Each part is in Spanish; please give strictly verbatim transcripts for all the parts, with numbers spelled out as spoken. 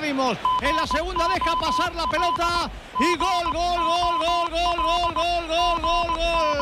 vimos. En la segunda deja pasar la pelota y gol, gol, gol, gol, gol, gol, gol, gol, gol,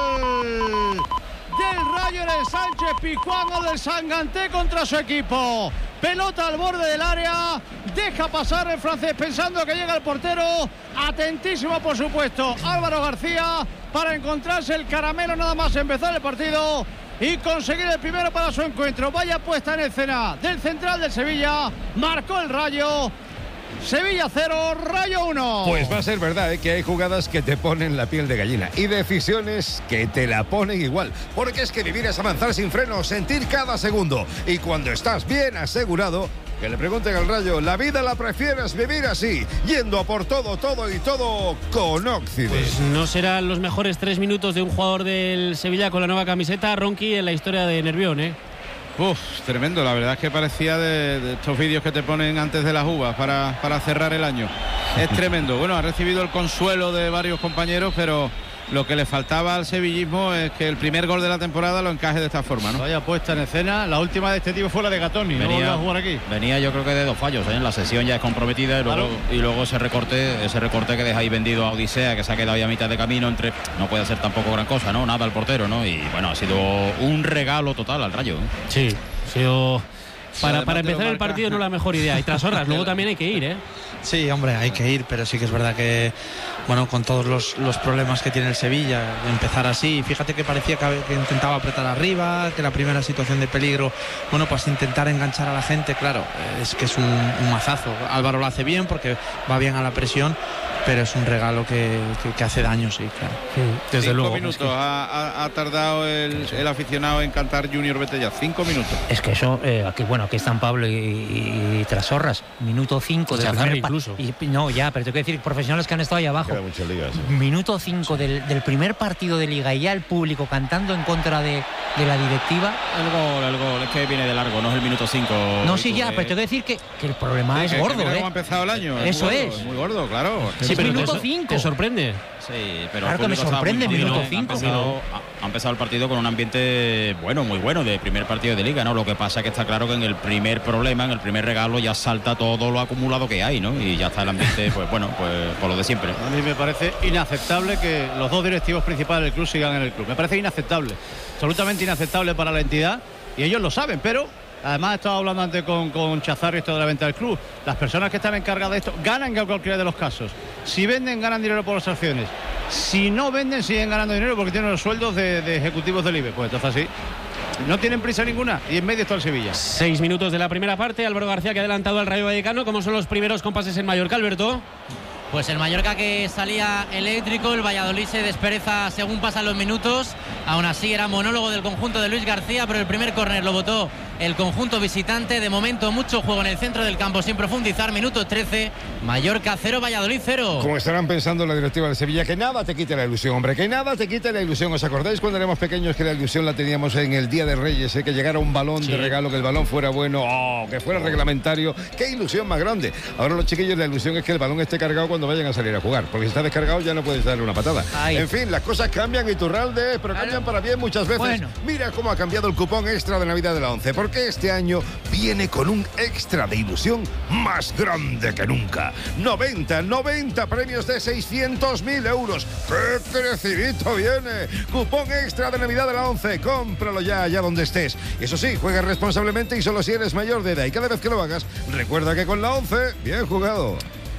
gol. Del Rayo en el Sánchez Pizjuán o del Sanganté contra su equipo. Pelota al borde del área, deja pasar el francés pensando que llega el portero. Atentísimo, por supuesto, Álvaro García para encontrarse el caramelo nada más empezar el partido y conseguir el primero para su encuentro. Vaya puesta en escena del central del Sevilla. Marcó el Rayo. Sevilla cero, Rayo uno. Pues va a ser verdad, ¿eh? Que hay jugadas que te ponen la piel de gallina y decisiones que te la ponen igual. Porque es que vivir es avanzar sin frenos, sentir cada segundo. Y cuando estás bien asegurado, que le pregunten al Rayo, la vida la prefieres vivir así, yendo a por todo, todo y todo con Occident. Pues no serán los mejores tres minutos de un jugador del Sevilla con la nueva camiseta, Ronqui, en la historia de Nervión, ¿eh? Uf, tremendo, la verdad es que parecía de, de estos vídeos que te ponen antes de las uvas para, para cerrar el año. Es tremendo. Bueno, ha recibido el consuelo de varios compañeros, pero lo que le faltaba al sevillismo es que el primer gol de la temporada lo encaje de esta forma, ¿no? Vaya puesta en escena. La última de este tipo fue la de Gatoni. Venía, no volvió a jugar aquí. Venía yo creo que de dos fallos, ¿eh? En la sesión ya es comprometida y luego, claro. y luego ese recorte, ese recorte que deja ahí vendido a Odisea, que se ha quedado ya a mitad de camino entre. No puede ser tampoco gran cosa, ¿no? Nada al portero, ¿no? Y bueno, ha sido un regalo total al Rayo, ¿eh? Sí, ha sido. Para, para empezar el partido no la mejor idea. Y tras horas, luego también hay que ir, ¿eh? Sí, hombre, hay que ir, pero sí que es verdad que, bueno, con todos los, los problemas que tiene el Sevilla, empezar así, fíjate que parecía que, que intentaba apretar arriba, que la primera situación de peligro, bueno, pues intentar enganchar a la gente, claro, es que es un, un mazazo. Álvaro lo hace bien porque va bien a la presión, pero es un regalo que, que, que hace daño, sí, claro. Sí, desde cinco luego. minutos es que... ha, ha, ha tardado el, el aficionado en cantar Junior vete ya, cinco minutos. Es que eso, eh, aquí, bueno, aquí están Pablo y, y, y Trasorras, minuto cinco del primer pa- incluso. Y, no, ya, pero tengo que decir, profesionales que han estado ahí abajo. Liga, sí. Minuto cinco del, del primer partido de Liga y ya el público cantando en contra de, de la directiva. El gol, el gol, es que viene de largo, no es el minuto cinco. No, sí, ya, pero tengo que decir que, que el problema Sí, es que, gordo, que mira ¿eh? cómo ha empezado el año. Eso es. Muy es. gordo, muy gordo, claro. Sí, pero minuto te, cinco. ¿Te sorprende? Sí, pero claro que me sorprende, minuto cinco. Ha empezado, ha empezado el partido con un ambiente bueno, muy bueno, de primer partido de Liga, ¿no? Lo que pasa es que está claro que en el primer problema, en el primer regalo, ya salta todo lo acumulado que hay, ¿no? Y ya está el ambiente, pues bueno, pues por lo de siempre. A mí me parece inaceptable que los dos directivos principales del club sigan en el club. Me parece inaceptable, absolutamente inaceptable para la entidad y ellos lo saben, pero además he estado hablando antes con, con Chazarri esto de la venta del club. Las personas que están encargadas de esto ganan en cualquiera de los casos. Si venden, ganan dinero por las acciones. Si no venden, siguen ganando dinero porque tienen los sueldos de, de ejecutivos del I B E. Pues entonces así. No tienen prisa ninguna y en medio está el Sevilla. Seis minutos de la primera parte. Álvaro García que ha adelantado al Rayo Vallecano. ¿Cómo son los primeros compases en Mallorca, Alberto? Pues el Mallorca que salía eléctrico, el Valladolid se despereza según pasan los minutos. Aún así era monólogo del conjunto de Luis García, pero el primer córner lo votó el conjunto visitante. De momento mucho juego en el centro del campo sin profundizar. Minuto trece, Mallorca cero, Valladolid cero. Como estarán pensando la directiva de Sevilla, que nada te quite la ilusión, hombre, que nada te quite la ilusión. ¿Os acordáis cuando éramos pequeños que la ilusión la teníamos en el Día de Reyes, eh? Que llegara un balón sí. de regalo, que el balón fuera bueno, oh, que fuera reglamentario? ¡Qué ilusión más grande! Ahora los chiquillos, la ilusión es que el balón esté cargado cuando vayan a salir a jugar, porque si está descargado ya no puedes darle una patada. Ay. En fin, las cosas cambian, Iturralde, pero cambian para bien muchas veces. Bueno. Mira cómo ha cambiado el cupón extra de Navidad de la ONCE, porque este año viene con un extra de ilusión más grande que nunca. noventa, noventa premios de seiscientos mil euros. ¡Qué crecidito viene! Cupón extra de Navidad de la ONCE. Cómpralo ya, allá donde estés. Eso sí, juega responsablemente y solo si eres mayor de edad. Y cada vez que lo hagas, recuerda que con la ONCE, bien jugado.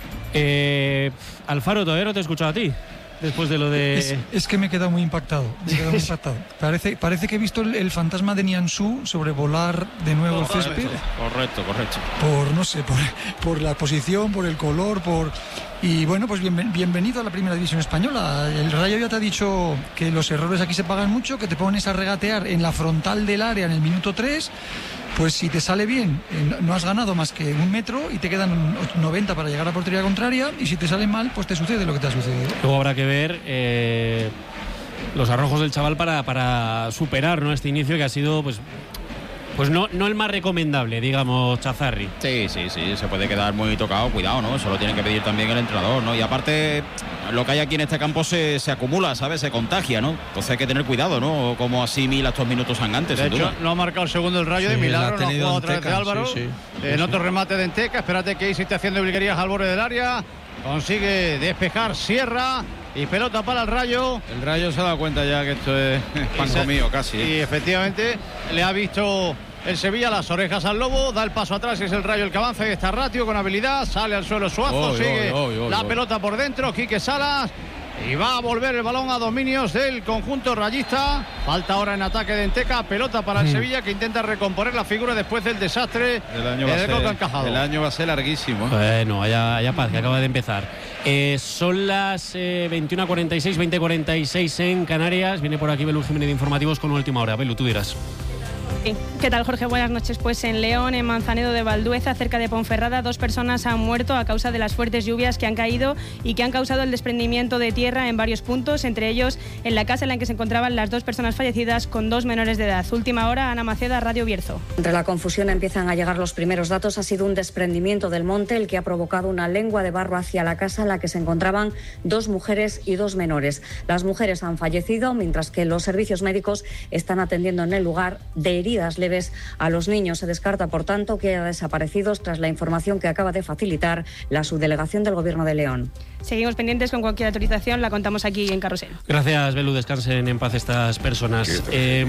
Eh, Alfaro, todavía no te he escuchado a ti. Después de lo de... Es, es que me he quedado muy impactado. Me he quedado muy impactado. Parece, parece que he visto el, el fantasma de Nianzú sobrevolar de nuevo correcto, el césped. Correcto, correcto. Por, no sé, por, por la posición, por el color, por... Y bueno, pues bien, bienvenido a la Primera División Española. El Rayo ya te ha dicho que los errores aquí se pagan mucho, que te pones a regatear en la frontal del área en el minuto tres. Pues si te sale bien, no has ganado más que un metro y te quedan noventa para llegar a portería contraria, y si te sale mal, pues te sucede lo que te ha sucedido. Luego habrá que ver eh, los arrojos del chaval para, para superar, ¿no?, este inicio que ha sido, pues, Pues no, no el más recomendable, digamos, Chazarri. Sí, sí, sí, se puede quedar muy tocado, cuidado, ¿no? Eso lo tiene que pedir también el entrenador, ¿no? Y aparte, lo que hay aquí en este campo se, se acumula, ¿sabes? Se contagia, ¿no? Entonces hay que tener cuidado, ¿no? Como asimila estos minutos sangantes. De hecho, duda. No ha marcado el segundo el Rayo, sí, de milagro, no ha jugado otra vez de Álvaro. Sí, sí. En otro remate de Enteca, espérate que ahí se esté haciendo obligarías al borde del área. Consigue despejar Sierra. Y pelota para el Rayo. El Rayo se ha dado cuenta ya que esto es pan comido casi. Y efectivamente le ha visto el Sevilla las orejas al lobo, da el paso atrás y es el Rayo el que avanza y está Ratio con habilidad, sale al suelo Suazo, oh, sigue oh, oh, oh, la oh. pelota por dentro, Quique Salas. Y va a volver el balón a dominios del conjunto rayista. Falta ahora en ataque de Enteca. Pelota para el mm. Sevilla, que intenta recomponer la figura después del desastre. El año, va a, ser, encajado. El año va a ser larguísimo. Bueno, haya, haya paz, que acaba de empezar. Eh, son las eh, veintiuna cuarenta y seis, veinte cuarenta y seis en Canarias. Viene por aquí Belú Jiménez de Informativos con una última hora. Belú, tú dirás. ¿Qué tal, Jorge? Buenas noches. Pues en León, en Manzanedo de Valdueza, cerca de Ponferrada, dos personas han muerto a causa de las fuertes lluvias que han caído y que han causado el desprendimiento de tierra en varios puntos, entre ellos en la casa en la que se encontraban las dos personas fallecidas con dos menores de edad. Última hora, Ana Maceda, Radio Bierzo. Entre la confusión empiezan a llegar los primeros datos. Ha sido un desprendimiento del monte el que ha provocado una lengua de barro hacia la casa en la que se encontraban dos mujeres y dos menores. Las mujeres han fallecido, mientras que los servicios médicos están atendiendo en el lugar de heridas leves a los niños. Se descarta, por tanto, que haya desaparecidos tras la información que acaba de facilitar la subdelegación del Gobierno de León. Seguimos pendientes, con cualquier autorización la contamos aquí en Carrusel. Gracias, Belú. Descansen en paz estas personas. Eh,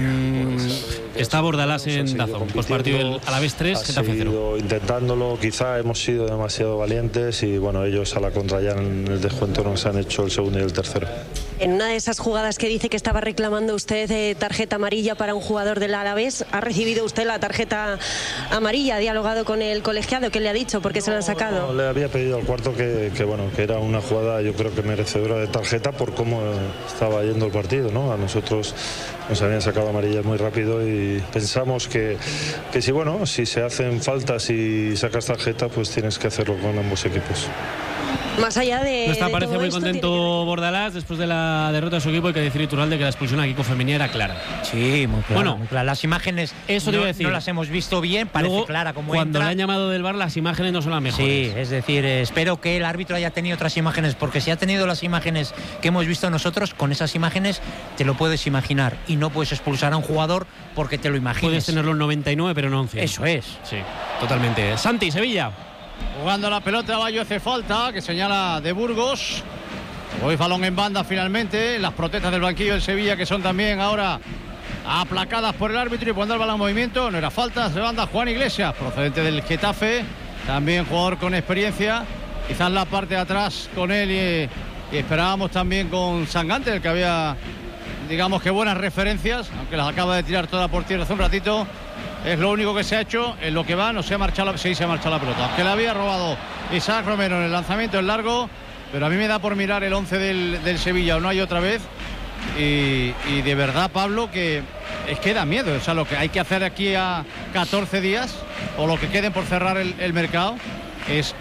está Bordalás en Dazón, postpartido del Alavés tres, Getafe cero. Intentándolo, quizá hemos sido demasiado valientes y bueno, ellos a la contra ya en el descuento nos han hecho el segundo y el tercero. En una de esas jugadas que dice que estaba reclamando usted eh, tarjeta amarilla para un jugador del Alavés, ¿ha recibido usted la tarjeta amarilla? ¿Ha dialogado con el colegiado? ¿Qué le ha dicho? ¿Por qué se la han sacado? No, le había pedido al cuarto que, que bueno, que era una jugada, yo creo que merecedora de tarjeta por cómo estaba yendo el partido, ¿no? A nosotros nos habían sacado amarillas muy rápido y pensamos que, que si bueno, si se hacen faltas y sacas tarjeta, pues tienes que hacerlo con ambos equipos. Más allá de. No está, de parece muy contento que... Bordalás después de la derrota de su equipo. Hay que decir, Iturralde, que la expulsión a Kiko Femení era clara. Sí, muy clara. Bueno, muy clara. Las imágenes eso no, iba a decir. no las hemos visto bien, parece Luego, clara como cuando entra. le han llamado del V A R, las imágenes no son las mejores. Sí, es decir, eh, espero que el árbitro haya tenido otras imágenes, porque si ha tenido las imágenes que hemos visto nosotros, con esas imágenes te lo puedes imaginar y no puedes expulsar a un jugador porque te lo imagines. Puedes tenerlo en noventa y nueve, pero no en cien. Eso es. Sí, totalmente. Santi, Sevilla. Jugando la pelota, Bayo hace falta, que señala de Burgos. Hoy balón en banda finalmente. Las protestas del banquillo del Sevilla, que son también ahora aplacadas por el árbitro, y cuando el balón en movimiento no era falta. Se banda Juan Iglesias, procedente del Getafe, también jugador con experiencia. Quizás la parte de atrás con él y, y esperábamos también con Sangante, el que había, digamos que buenas referencias, aunque las acaba de tirar toda por tierra hace un ratito. Es lo único que se ha hecho. En lo que va no se ha marchado la, sí, se ha marchado la pelota, que le había robado Isaac Romero en el lanzamiento en largo. Pero a mí me da por mirar el once del, del Sevilla o no hay otra vez. Y, y de verdad, Pablo, que es que da miedo. O sea, lo que hay que hacer aquí a catorce días, o lo que queden por cerrar el, el mercado, es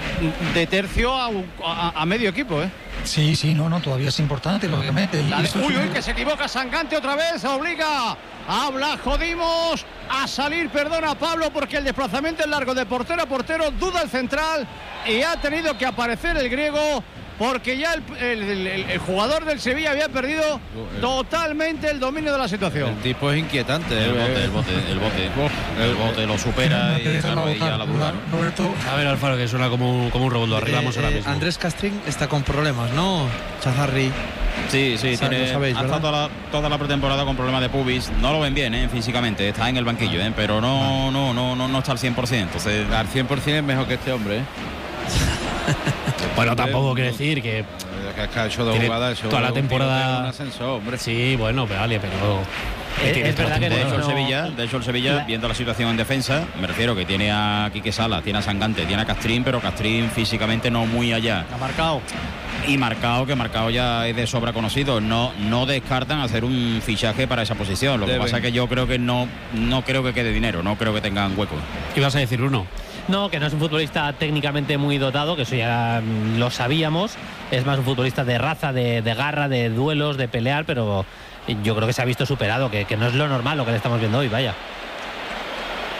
de tercio a, a, a medio equipo, ¿eh? Sí, sí, no, no, todavía es importante, lógicamente. De, uy, uy, que se equivoca Sangante otra vez, obliga a Blajodimos a salir, perdona, Pablo, porque el desplazamiento es largo de portero a portero, duda el central y ha tenido que aparecer el griego, porque ya el, el, el, el jugador del Sevilla había perdido el, totalmente el dominio de la situación. El tipo es inquietante. El bote, el bote, el bote, el bote lo supera y claro, y ya la duda. A ver, Alfaro, que suena como un, como un robondo. Arreglamos eh, ahora mismo. Andrés Castrín está con problemas, ¿no? Chazarri. Sí, sí, tiene, sabéis, ha estado toda la, toda la pretemporada con problemas de pubis. No lo ven bien, ¿eh? Físicamente, está en el banquillo, ¿eh? Pero no, no, no, no, no está al cien por ciento. Entonces, al cien por ciento es mejor que este hombre, ¿eh? Bueno, tampoco quiere decir que, que ha hecho dos jugadas, toda la temporada. Un ascenso, hombre. Sí, bueno, pero vale, pero es, es verdad que de hecho el Sevilla, de hecho el Sevilla, la... viendo la situación en defensa, me refiero que tiene a Quique Sala, tiene a Sangante, tiene a Castrín, pero Castrín físicamente no muy allá. Ha marcado. Y marcado, que marcado ya es de sobra conocido. No, no descartan hacer un fichaje para esa posición. Lo Deben. que pasa es que yo creo que no, no creo que quede dinero, no creo que tengan hueco. ¿Qué ibas a decir, Bruno? No, que no es un futbolista técnicamente muy dotado, que eso ya lo sabíamos. Es más un futbolista de raza, de, de garra, de duelos, de pelear, pero yo creo que se ha visto superado, que, que no es lo normal lo que le estamos viendo hoy, vaya.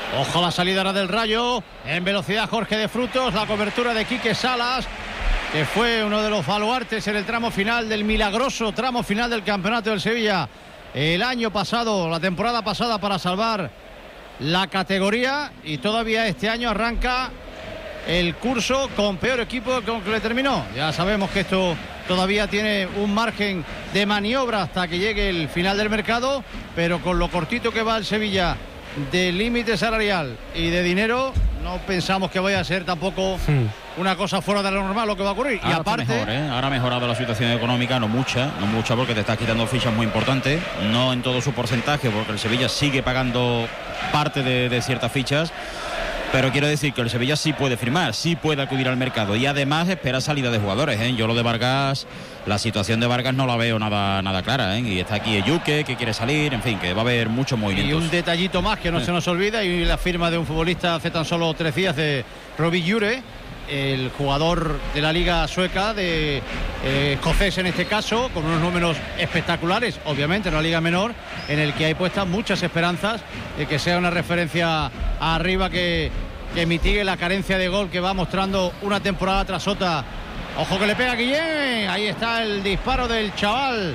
Ojo la salida ahora del Rayo. En velocidad Jorge de Frutos. La cobertura de Quique Salas, que fue uno de los baluartes en el tramo final del milagroso tramo final del campeonato del Sevilla el año pasado, la temporada pasada, para salvar la categoría, y todavía este año arranca el curso con peor equipo con que le terminó. Ya sabemos que esto todavía tiene un margen de maniobra hasta que llegue el final del mercado, pero con lo cortito que va el Sevilla de límite salarial y de dinero, no pensamos que vaya a ser tampoco hmm. una cosa fuera de lo normal lo que va a ocurrir. Ahora y aparte mejor, ¿eh? Ahora ha mejorado la situación económica, no mucha, no mucha, porque te estás quitando fichas muy importantes, no en todo su porcentaje, porque el Sevilla sigue pagando parte de, de ciertas fichas. Pero quiero decir que el Sevilla sí puede firmar, sí puede acudir al mercado y además espera salida de jugadores, ¿eh? Yo lo de Vargas, la situación de Vargas no la veo nada, nada clara, ¿eh? Y está aquí Eyuke, que quiere salir, en fin, que va a haber muchos movimientos. Y un detallito más que no eh. se nos olvida, y la firma de un futbolista hace tan solo tres días, de Robbie Jure, el jugador de la liga sueca, de eh, escocés en este caso, con unos números espectaculares, obviamente en la liga menor, en el que hay puestas muchas esperanzas de que sea una referencia arriba que, que mitigue la carencia de gol que va mostrando una temporada tras otra. Ojo que le pega Guillén, ahí está el disparo del chaval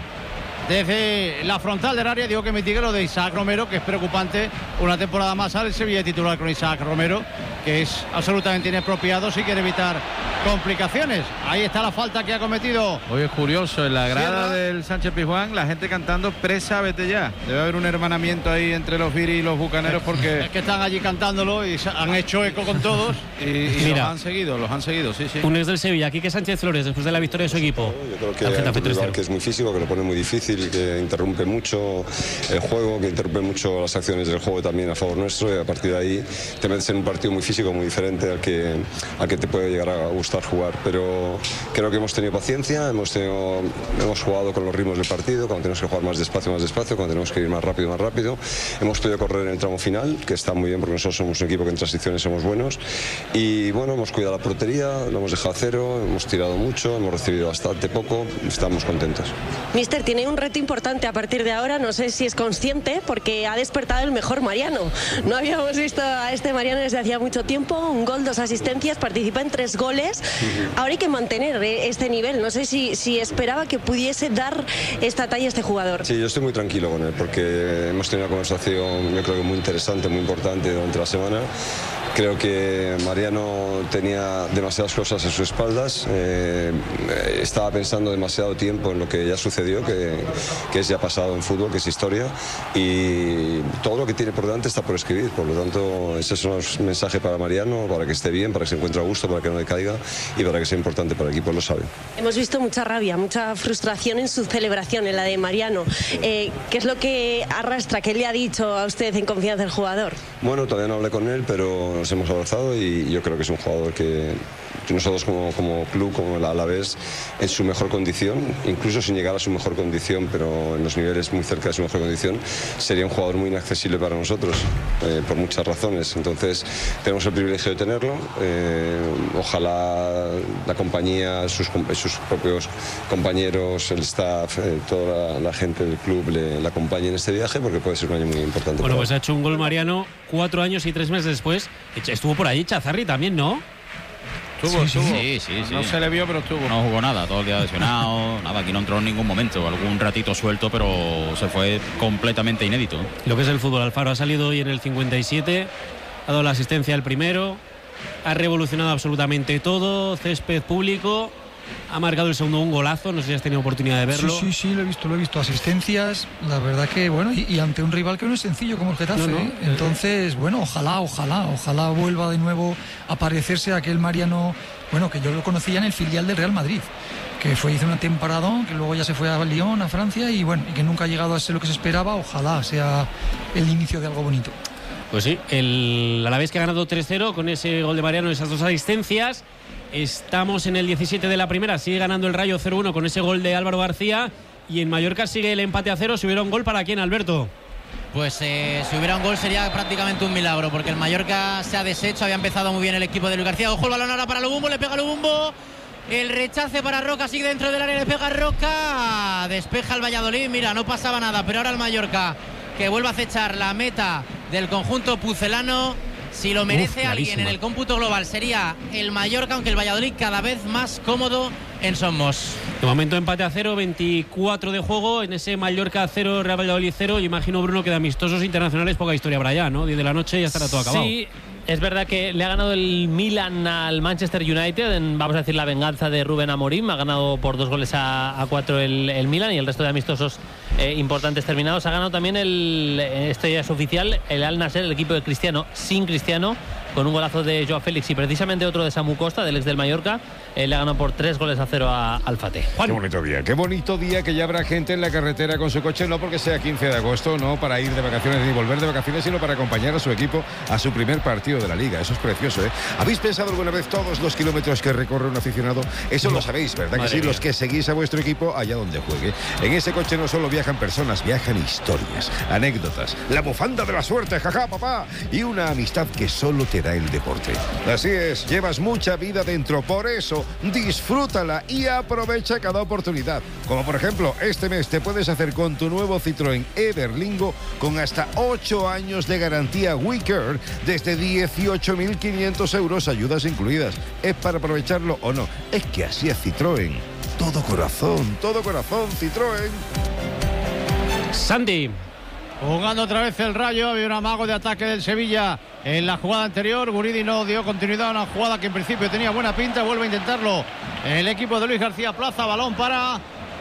desde la frontal del área. Digo que mitigue lo de Isaac Romero, que es preocupante. Una temporada más al Sevilla titular con Isaac Romero, que es absolutamente inapropiado si quiere evitar complicaciones. Ahí está la falta que ha cometido. Hoy es curioso, en la grada Sierra. del Sánchez Pizjuán, la gente cantando "Presa, vete ya". Debe haber un hermanamiento ahí entre los Viri y los bucaneros, porque es que están allí cantándolo y han hecho eco con todos. y, y Mira, los han seguido, los han seguido, sí, sí. Un ex del Sevilla, Quique Sánchez Flores, después de la victoria de su equipo. Yo creo que es un rival que es muy físico, que lo pone muy difícil, que interrumpe mucho el juego, que interrumpe mucho las acciones del juego también a favor nuestro, y a partir de ahí te metes en un partido muy físico, muy diferente al que, al que te puede llegar a gustar jugar. Pero creo que hemos tenido paciencia, hemos, tenido, hemos jugado con los ritmos del partido, cuando tenemos que jugar más despacio, más despacio, cuando tenemos que ir más rápido, más rápido. Hemos podido correr en el tramo final, que está muy bien porque nosotros somos un equipo que en transiciones somos buenos, y bueno, hemos cuidado la portería, lo hemos dejado a cero, hemos tirado mucho, hemos recibido bastante poco, estamos contentos. Mister, tiene un reto importante a partir de ahora, no sé si es consciente, porque ha despertado el mejor Mariano. No habíamos visto a este Mariano desde hacía mucho tiempo, un gol, dos asistencias, participa en tres goles. Ahora hay que mantener este nivel, no sé si, si esperaba que pudiese dar esta talla a este jugador. Sí, yo estoy muy tranquilo con él, porque hemos tenido una conversación, yo creo que muy interesante, muy importante durante la semana. Creo que Mariano tenía demasiadas cosas a sus espaldas, eh, estaba pensando demasiado tiempo en lo que ya sucedió, que, que es ya pasado en fútbol, que es historia, y todo lo que tiene por delante está por escribir. Por lo tanto, ese es un mensaje para Mariano, para que esté bien, para que se encuentre a gusto, para que no decaiga y para que sea importante para el equipo, lo sabe. Hemos visto mucha rabia, mucha frustración en su celebración, en la de Mariano. Eh, ¿Qué es lo que arrastra? ¿Qué le ha dicho a usted en confianza el jugador? Bueno, todavía no hablé con él, pero nos hemos abrazado y yo creo que es un jugador que nosotros como, como club, como el Alavés, en su mejor condición, incluso sin llegar a su mejor condición, pero en los niveles muy cerca de su mejor condición, sería un jugador muy inaccesible para nosotros, eh, por muchas razones. Entonces tenemos el privilegio de tenerlo, eh, ojalá la compañía, sus, sus propios compañeros, el staff, eh, toda la, la gente del club le, le acompañe en este viaje, porque puede ser un año muy importante. Bueno, pues ha hecho un gol Mariano cuatro años y tres meses después. Estuvo por allí Chazarri también, ¿no? Estuvo, estuvo. Sí, sí, sí. No se le vio, pero estuvo. No jugó nada, todo el día lesionado, nada, aquí no entró en ningún momento. Algún ratito suelto, pero se fue completamente inédito. Lo que es el fútbol, Alfaro ha salido hoy en el cincuenta y siete, ha dado la asistencia al primero, ha revolucionado absolutamente todo, césped público, ha marcado el segundo un golazo, no sé si has tenido oportunidad de verlo. Sí, sí, sí, lo he visto, lo he visto, asistencias, la verdad que bueno, y, y ante un rival que no es sencillo como el Getafe, no, no. ¿eh? Entonces, bueno, ojalá, ojalá, ojalá vuelva de nuevo a parecerse a aquel Mariano, bueno, que yo lo conocía en el filial del Real Madrid, que fue, hizo una temporada, que luego ya se fue a Lyon, a Francia, y bueno, y que nunca ha llegado a ser lo que se esperaba. Ojalá sea el inicio de algo bonito. Pues sí, el Alavés que ha ganado tres cero con ese gol de Mariano, esas dos asistencias. Estamos en el diecisiete de la primera, sigue ganando el Rayo cero uno con ese gol de Álvaro García, y en Mallorca sigue el empate a cero. Si hubiera un gol, ¿para quién, Alberto? Pues eh, si hubiera un gol sería prácticamente un milagro, porque el Mallorca se ha deshecho, había empezado muy bien el equipo de Luis García. Ojo el balón ahora para Lubumbo, le pega Lubumbo, el rechace para Roca, sigue dentro del área, le pega Roca, despeja el Valladolid, mira, no pasaba nada, pero ahora el Mallorca que vuelve a acechar la meta del conjunto pucelano. Si lo merece Uf, alguien en el cómputo global sería el Mallorca, aunque el Valladolid cada vez más cómodo en Somos. De momento empate a cero, veinticuatro de juego. En ese Mallorca cero, Real Valladolid cero. Yo imagino, Bruno, que de amistosos internacionales poca historia habrá ya, ¿no? diez de la noche y ya estará todo acabado. Sí. Es verdad que le ha ganado el Milan al Manchester United, en, vamos a decir, la venganza de Rubén Amorim. Ha ganado por dos goles a, a cuatro el, el Milan, y el resto de amistosos eh, importantes terminados. Ha ganado también, el, esto ya es oficial, el Al Nassr, el equipo de Cristiano, sin Cristiano, con un golazo de Joao Félix y precisamente otro de Samu Costa, del ex del Mallorca. Eh, le ha ganado por tres goles a cero a, al Fateh. Qué bonito día, qué bonito día, que ya habrá gente en la carretera con su coche, no porque sea quince de agosto, no para ir de vacaciones ni volver de vacaciones, sino para acompañar a su equipo a su primer partido de la Liga. Eso es precioso, ¿eh? ¿Habéis pensado alguna vez todos los kilómetros que recorre un aficionado? Eso no. Lo sabéis, ¿verdad? Madre que sí, mía. Los que seguís a vuestro equipo allá donde juegue. En ese coche no solo viajan personas, viajan historias, anécdotas, la bufanda de la suerte, jaja, papá, y una amistad que solo te da el deporte. Así es, llevas mucha vida dentro, por eso disfrútala y aprovecha cada oportunidad. Como por ejemplo, este mes te puedes hacer con tu nuevo Citroën Everlingo con hasta ocho años de garantía WeCare desde dieciocho mil quinientos euros, ayudas incluidas. ¿Es para aprovecharlo o no? Es que así es Citroën. Todo corazón, todo corazón, Citroën. Santi. Jugando otra vez el Rayo, había un amago de ataque del Sevilla en la jugada anterior. Guridi no dio continuidad a una jugada que en principio tenía buena pinta. Vuelve a intentarlo el equipo de Luis García Plaza. Balón para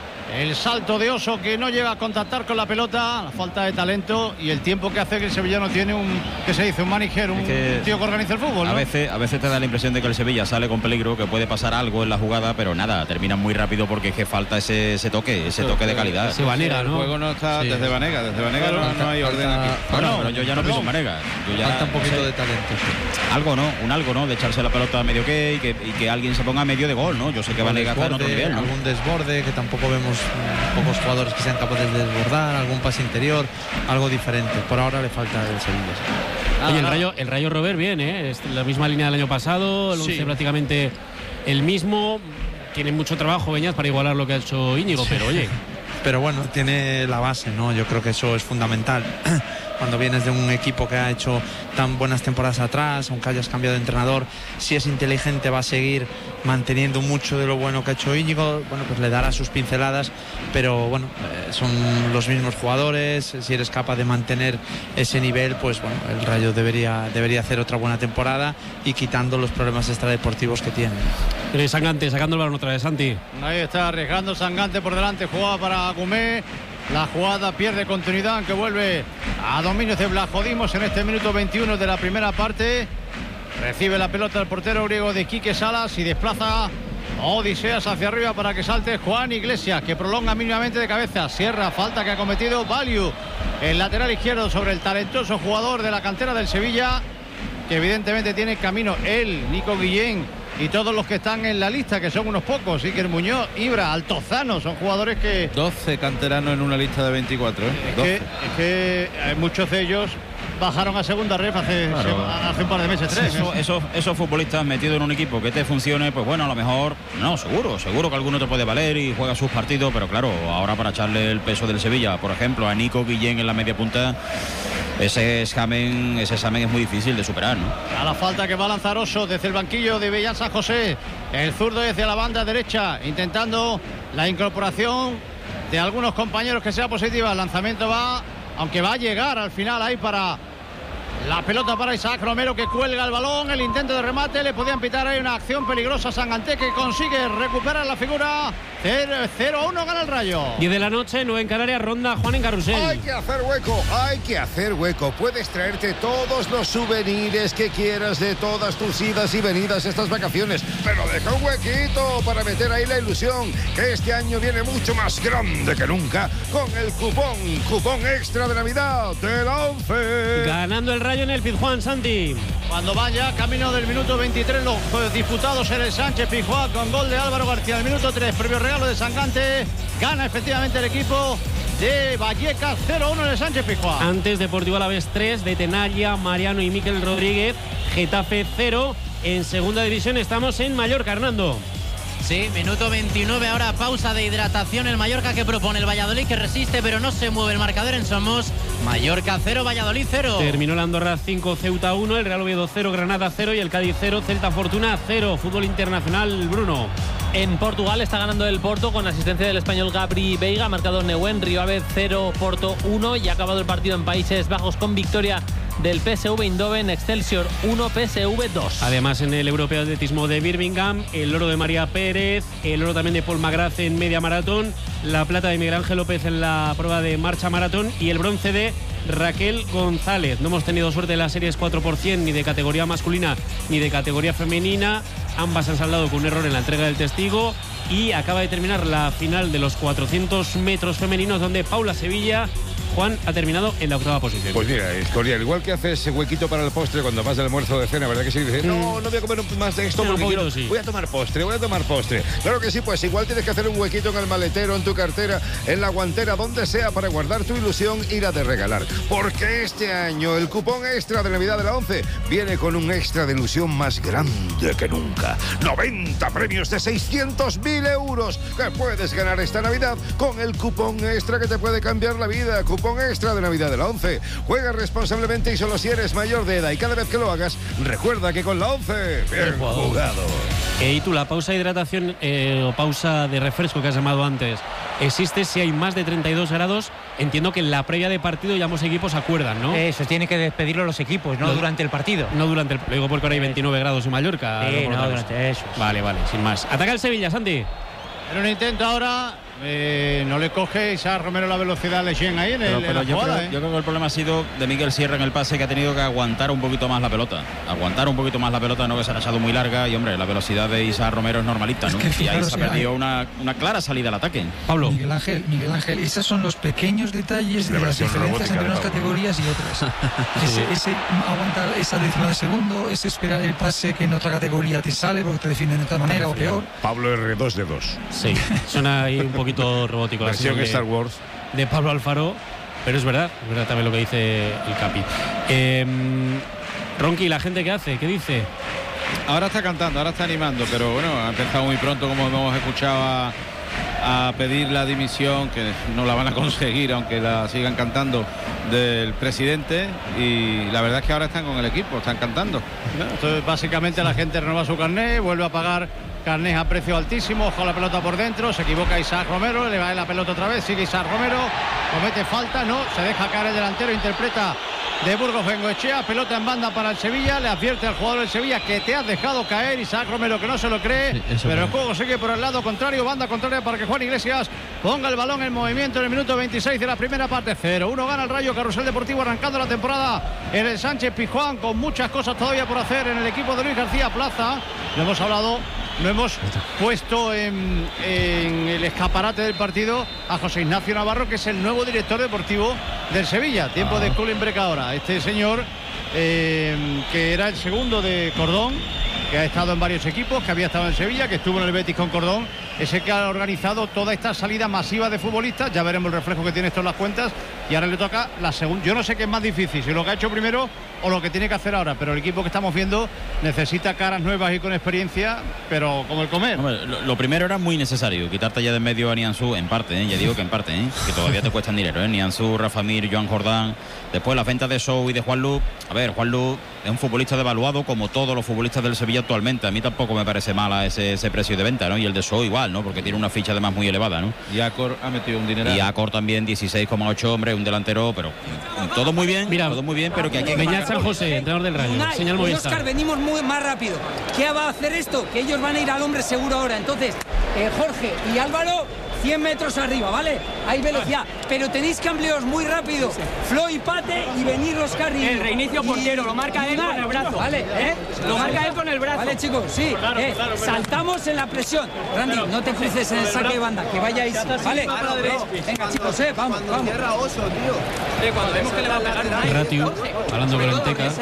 el salto de Oso, que no llega a contactar con la pelota. La falta de talento y el tiempo que hace que el sevillano tiene un, que se dice, un manager, un, que un tío que organiza el fútbol, ¿no? A veces, a veces te da la impresión de que el Sevilla sale con peligro, que puede pasar algo en la jugada, pero nada, termina muy rápido porque es que falta ese, ese toque, ese toque de calidad. Ese Vanega, ¿no? El juego no está sí. desde Vanega, desde Vanega claro, no, falta, no hay orden falta, aquí. Bueno, no, pero yo ya no pienso en Vanega. Yo ya, falta un poquito no sé, de talento. Sí. Algo, ¿no? Un algo, ¿no? De echarse la pelota a medio que y, que y que alguien se ponga a medio de gol, ¿no? Yo sé que Vanega está en otro nivel, ¿no? Algún desborde, que tampoco vemos pocos jugadores que sean capaces de desbordar, algún pase interior, algo diferente. Por ahora le falta el Sevilla. Oye, el Rayo, el Rayo Robert bien, ¿eh? Es la misma línea del año pasado, el once sí. prácticamente el mismo. Tiene mucho trabajo Beñat para igualar lo que ha hecho Íñigo, sí. pero oye. Pero bueno, tiene la base, ¿no? Yo creo que eso es fundamental. Cuando vienes de un equipo que ha hecho tan buenas temporadas atrás, aunque hayas cambiado de entrenador, si es inteligente va a seguir manteniendo mucho de lo bueno que ha hecho Íñigo. Bueno, pues le dará sus pinceladas, pero bueno, eh, son los mismos jugadores. Si eres capaz de mantener ese nivel, pues bueno, el Rayo debería, debería hacer otra buena temporada y quitando los problemas extradeportivos que tiene. Pero Sangante sacando el balón otra vez, Santi. Ahí está arriesgando Sangante por delante, jugaba para Gumé. La jugada pierde continuidad, aunque vuelve a dominios de Blajodimos en este minuto veintiuno de la primera parte. Recibe la pelota el portero griego de Quique Salas y desplaza a Odiseas hacia arriba para que salte Juan Iglesias, que prolonga mínimamente de cabeza. Cierra, falta que ha cometido Valiu, el lateral izquierdo, sobre el talentoso jugador de la cantera del Sevilla, que evidentemente tiene camino él, Nico Guillén y todos los que están en la lista, que son unos pocos. Iker Muñoz, Ibra, Altozano, son jugadores que... doce canteranos en una lista de veinticuatro, ¿eh? Es que, es que muchos de ellos bajaron a segunda ref hace, claro. hace un par de meses, tres. Eso, esos, esos futbolistas metidos en un equipo que te funcione, pues bueno, a lo mejor, no, seguro, seguro que alguno te puede valer y juega sus partidos, pero claro, ahora para echarle el peso del Sevilla, por ejemplo, a Nico Guillén en la media punta, ese examen, ese examen es muy difícil de superar, ¿no? A la falta que va a lanzar Oso desde el banquillo de Bellán San José, el zurdo desde la banda derecha, intentando la incorporación de algunos compañeros que sea positiva. El lanzamiento va, aunque va a llegar al final ahí para la pelota para Isaac Romero, que cuelga el balón. El intento de remate, le podían pitar ahí una acción peligrosa. Sangante, que consigue recuperar la figura. cero a uno gana el Rayo. diez de la noche, nueve en Canarias, ronda Juan en Carrusel. Hay que hacer hueco, hay que hacer hueco. Puedes traerte todos los souvenirs que quieras de todas tus idas y venidas estas vacaciones, pero deja un huequito para meter ahí la ilusión, que este año viene mucho más grande que nunca con el cupón, cupón extra de Navidad de la ONCE. Ganando el Rayo en el Pizjuán, Santi. Cuando vaya camino del minuto veintitrés, los disputados en el Sánchez Pizjuán, con gol de Álvaro García al minuto tres, previo regalo de Sangante. Gana efectivamente el equipo de Vallecas, cero a uno en el Sánchez Pizjuán. Antes Deportivo Alavés tres, de Tenalla, Mariano y Miquel Rodríguez. Getafe cero. En segunda división estamos en Mallorca, Hernando. Sí, minuto veintinueve, ahora pausa de hidratación. El Mallorca que propone, el Valladolid que resiste, pero no se mueve el marcador en Somos. Mallorca cero, Valladolid cero. Terminó la Andorra cinco, Ceuta uno, el Real Oviedo cero, Granada cero y el Cádiz cero, Celta Fortuna cero. Fútbol internacional, Bruno. En Portugal está ganando el Porto con asistencia del español Gabri Veiga, marcador Neuen, Río Ave cero, Porto uno, y ha acabado el partido en Países Bajos con victoria del P S V Eindhoven, Excelsior uno, P S V dos. Además, en el Europeo de Atletismo de Birmingham, el oro de María Pérez, el oro también de Paul McGrath en media maratón, la plata de Miguel Ángel López en la prueba de marcha maratón y el bronce de Raquel González. No hemos tenido suerte en las series cuatro por cien ni de categoría masculina ni de categoría femenina. Ambas han saldado con un error en la entrega del testigo y acaba de terminar la final de los cuatrocientos metros femeninos, donde Paula Sevilla, Juan, ha terminado en la octava posición. Pues mira, Escorial, igual que haces ese huequito para el postre cuando vas del almuerzo de cena, ¿verdad que sí? Dices, no, no voy a comer más de esto Sí, porque un quiero, poquito, sí. voy a tomar postre, voy a tomar postre. Claro que sí, pues igual tienes que hacer un huequito en el maletero, en tu cartera, en la guantera, donde sea, para guardar tu ilusión y la de regalar. Porque este año el cupón extra de Navidad de la ONCE viene con un extra de ilusión más grande que nunca. noventa premios de seiscientos mil euros que puedes ganar esta Navidad con el cupón extra que te puede cambiar la vida. Cupón extra de Navidad de la ONCE. Juega responsablemente y solo si eres mayor de edad, y cada vez que lo hagas, recuerda que con la ONCE, bien jugado. Eh, y tú, la pausa de hidratación eh, o pausa de refresco que has llamado antes, existe si hay más de treinta y dos grados. Entiendo que en la previa de partido ya ambos equipos acuerdan, ¿no? Eso, tiene que despedirlo los equipos, no, no durante el partido. No durante el... Lo digo porque ahora hay veintinueve grados en Mallorca. Sí, no, durante eso. Vale, vale, sin más. Ataca el Sevilla, Santi. En un intento ahora, eh, no le coge Isaac Romero la velocidad a Leyen ahí en, el, Pero, en pero la yo, jugada, creo, ¿eh? yo creo que el problema ha sido de Miguel Sierra en el pase, que ha tenido que aguantar un poquito más la pelota. Aguantar un poquito más la pelota, no que se ha echado muy larga. Y hombre, la velocidad de Isaac Romero es normalita, ¿no? Es que y ahí fijaros, se ha o sea, perdido una, una clara salida al ataque. Pablo. Miguel Ángel, Miguel Ángel, esos son los pequeños detalles de las diferencias entre unas categorías y otras. Ese, ese aguantar esa décima de segundo, ese esperar el pase que en otra categoría te sale porque te definen de otra manera o peor. Pablo R dos de dos. Sí, suena ahí un poquito robótico. Versión de, Star Wars. De Pablo Alfaro, pero es verdad, es verdad también lo que dice el Capi. Eh, Ronqui, ¿la gente qué hace? ¿Qué dice? Ahora está cantando, ahora está animando, pero bueno, ha empezado muy pronto, como hemos escuchado, a, a pedir la dimisión, que no la van a conseguir, aunque la sigan cantando, del presidente, y la verdad es que ahora están con el equipo, están cantando. Entonces, básicamente la gente renueva su carné, vuelve a pagar carnés a precio altísimo, ojo la pelota por dentro, se equivoca Isaac Romero, le va la pelota otra vez, sigue Isaac Romero, comete falta, no, se deja caer el delantero, interpreta de Burgos Bengoechea, pelota en banda para el Sevilla, le advierte al jugador del Sevilla que te has dejado caer, Isaac Romero que no se lo cree, sí, pero el juego sigue por el lado contrario, banda contraria para que Juan Iglesias ponga el balón en movimiento en el minuto veintiséis de la primera parte. Cero uno gana el Rayo Carrusel Deportivo, arrancando la temporada en el Sánchez Pizjuán, con muchas cosas todavía por hacer en el equipo de Luis García Plaza. Lo hemos hablado, lo hemos puesto en, en el escaparate del partido a José Ignacio Navarro, que es el nuevo director deportivo del Sevilla. Tiempo ah. de cooling break ahora. Este señor, eh, que era el segundo de Cordón, que ha estado en varios equipos, que había estado en Sevilla, que estuvo en el Betis con Cordón, es el que ha organizado toda esta salida masiva de futbolistas. Ya veremos el reflejo que tiene esto en las cuentas, y ahora le toca la segunda. Yo no sé qué es más difícil, si lo que ha hecho primero o lo que tiene que hacer ahora, pero el equipo que estamos viendo necesita caras nuevas y con experiencia, pero como el comer. Hombre, lo, lo primero era muy necesario, quitarte ya de en medio a Nianzú, en parte, ¿eh? Ya digo que en parte, ¿eh? Que todavía te cuestan dinero, ¿eh? Nianzú, Rafa Mir, Joan Jordán, después la venta de Sou y de Juan Lu. A ver, Juan Lu es un futbolista devaluado como todos los futbolistas del Sevilla actualmente. A mí tampoco me parece mala ese, ese precio de venta, ¿no? Y el de Sou igual, ¿no? Porque tiene una ficha además muy elevada, ¿no? Y Acor ha metido un dinero. Y Acor también, dieciséis coma ocho, hombre, un delantero, pero todo muy bien, mira, todo muy bien, pero que aquí... Beñat San José, entrenador del Rayo, Unai, señal Movistar. Oscar, venimos muy más rápido. ¿Qué va a hacer esto? Que ellos van a ir al hombre seguro ahora. Entonces, eh, Jorge y Álvaro, cien metros arriba, ¿vale? Hay velocidad, pero tenéis que ampliaros muy rápido. Flo y Pate y venir los carriles. El reinicio portero, lo marca él con el brazo. Vale, ¿eh? Lo marca él con el brazo. Vale, chicos, sí. Claro, eh, claro, saltamos en la presión. Randy, no te cruces en el saque de banda, que vayáis, ¿vale? Venga, chicos, eh, vamos, vamos. Tierra oso, tío. Cuando vemos que le va a pegar Ratio, hablando con el Teca.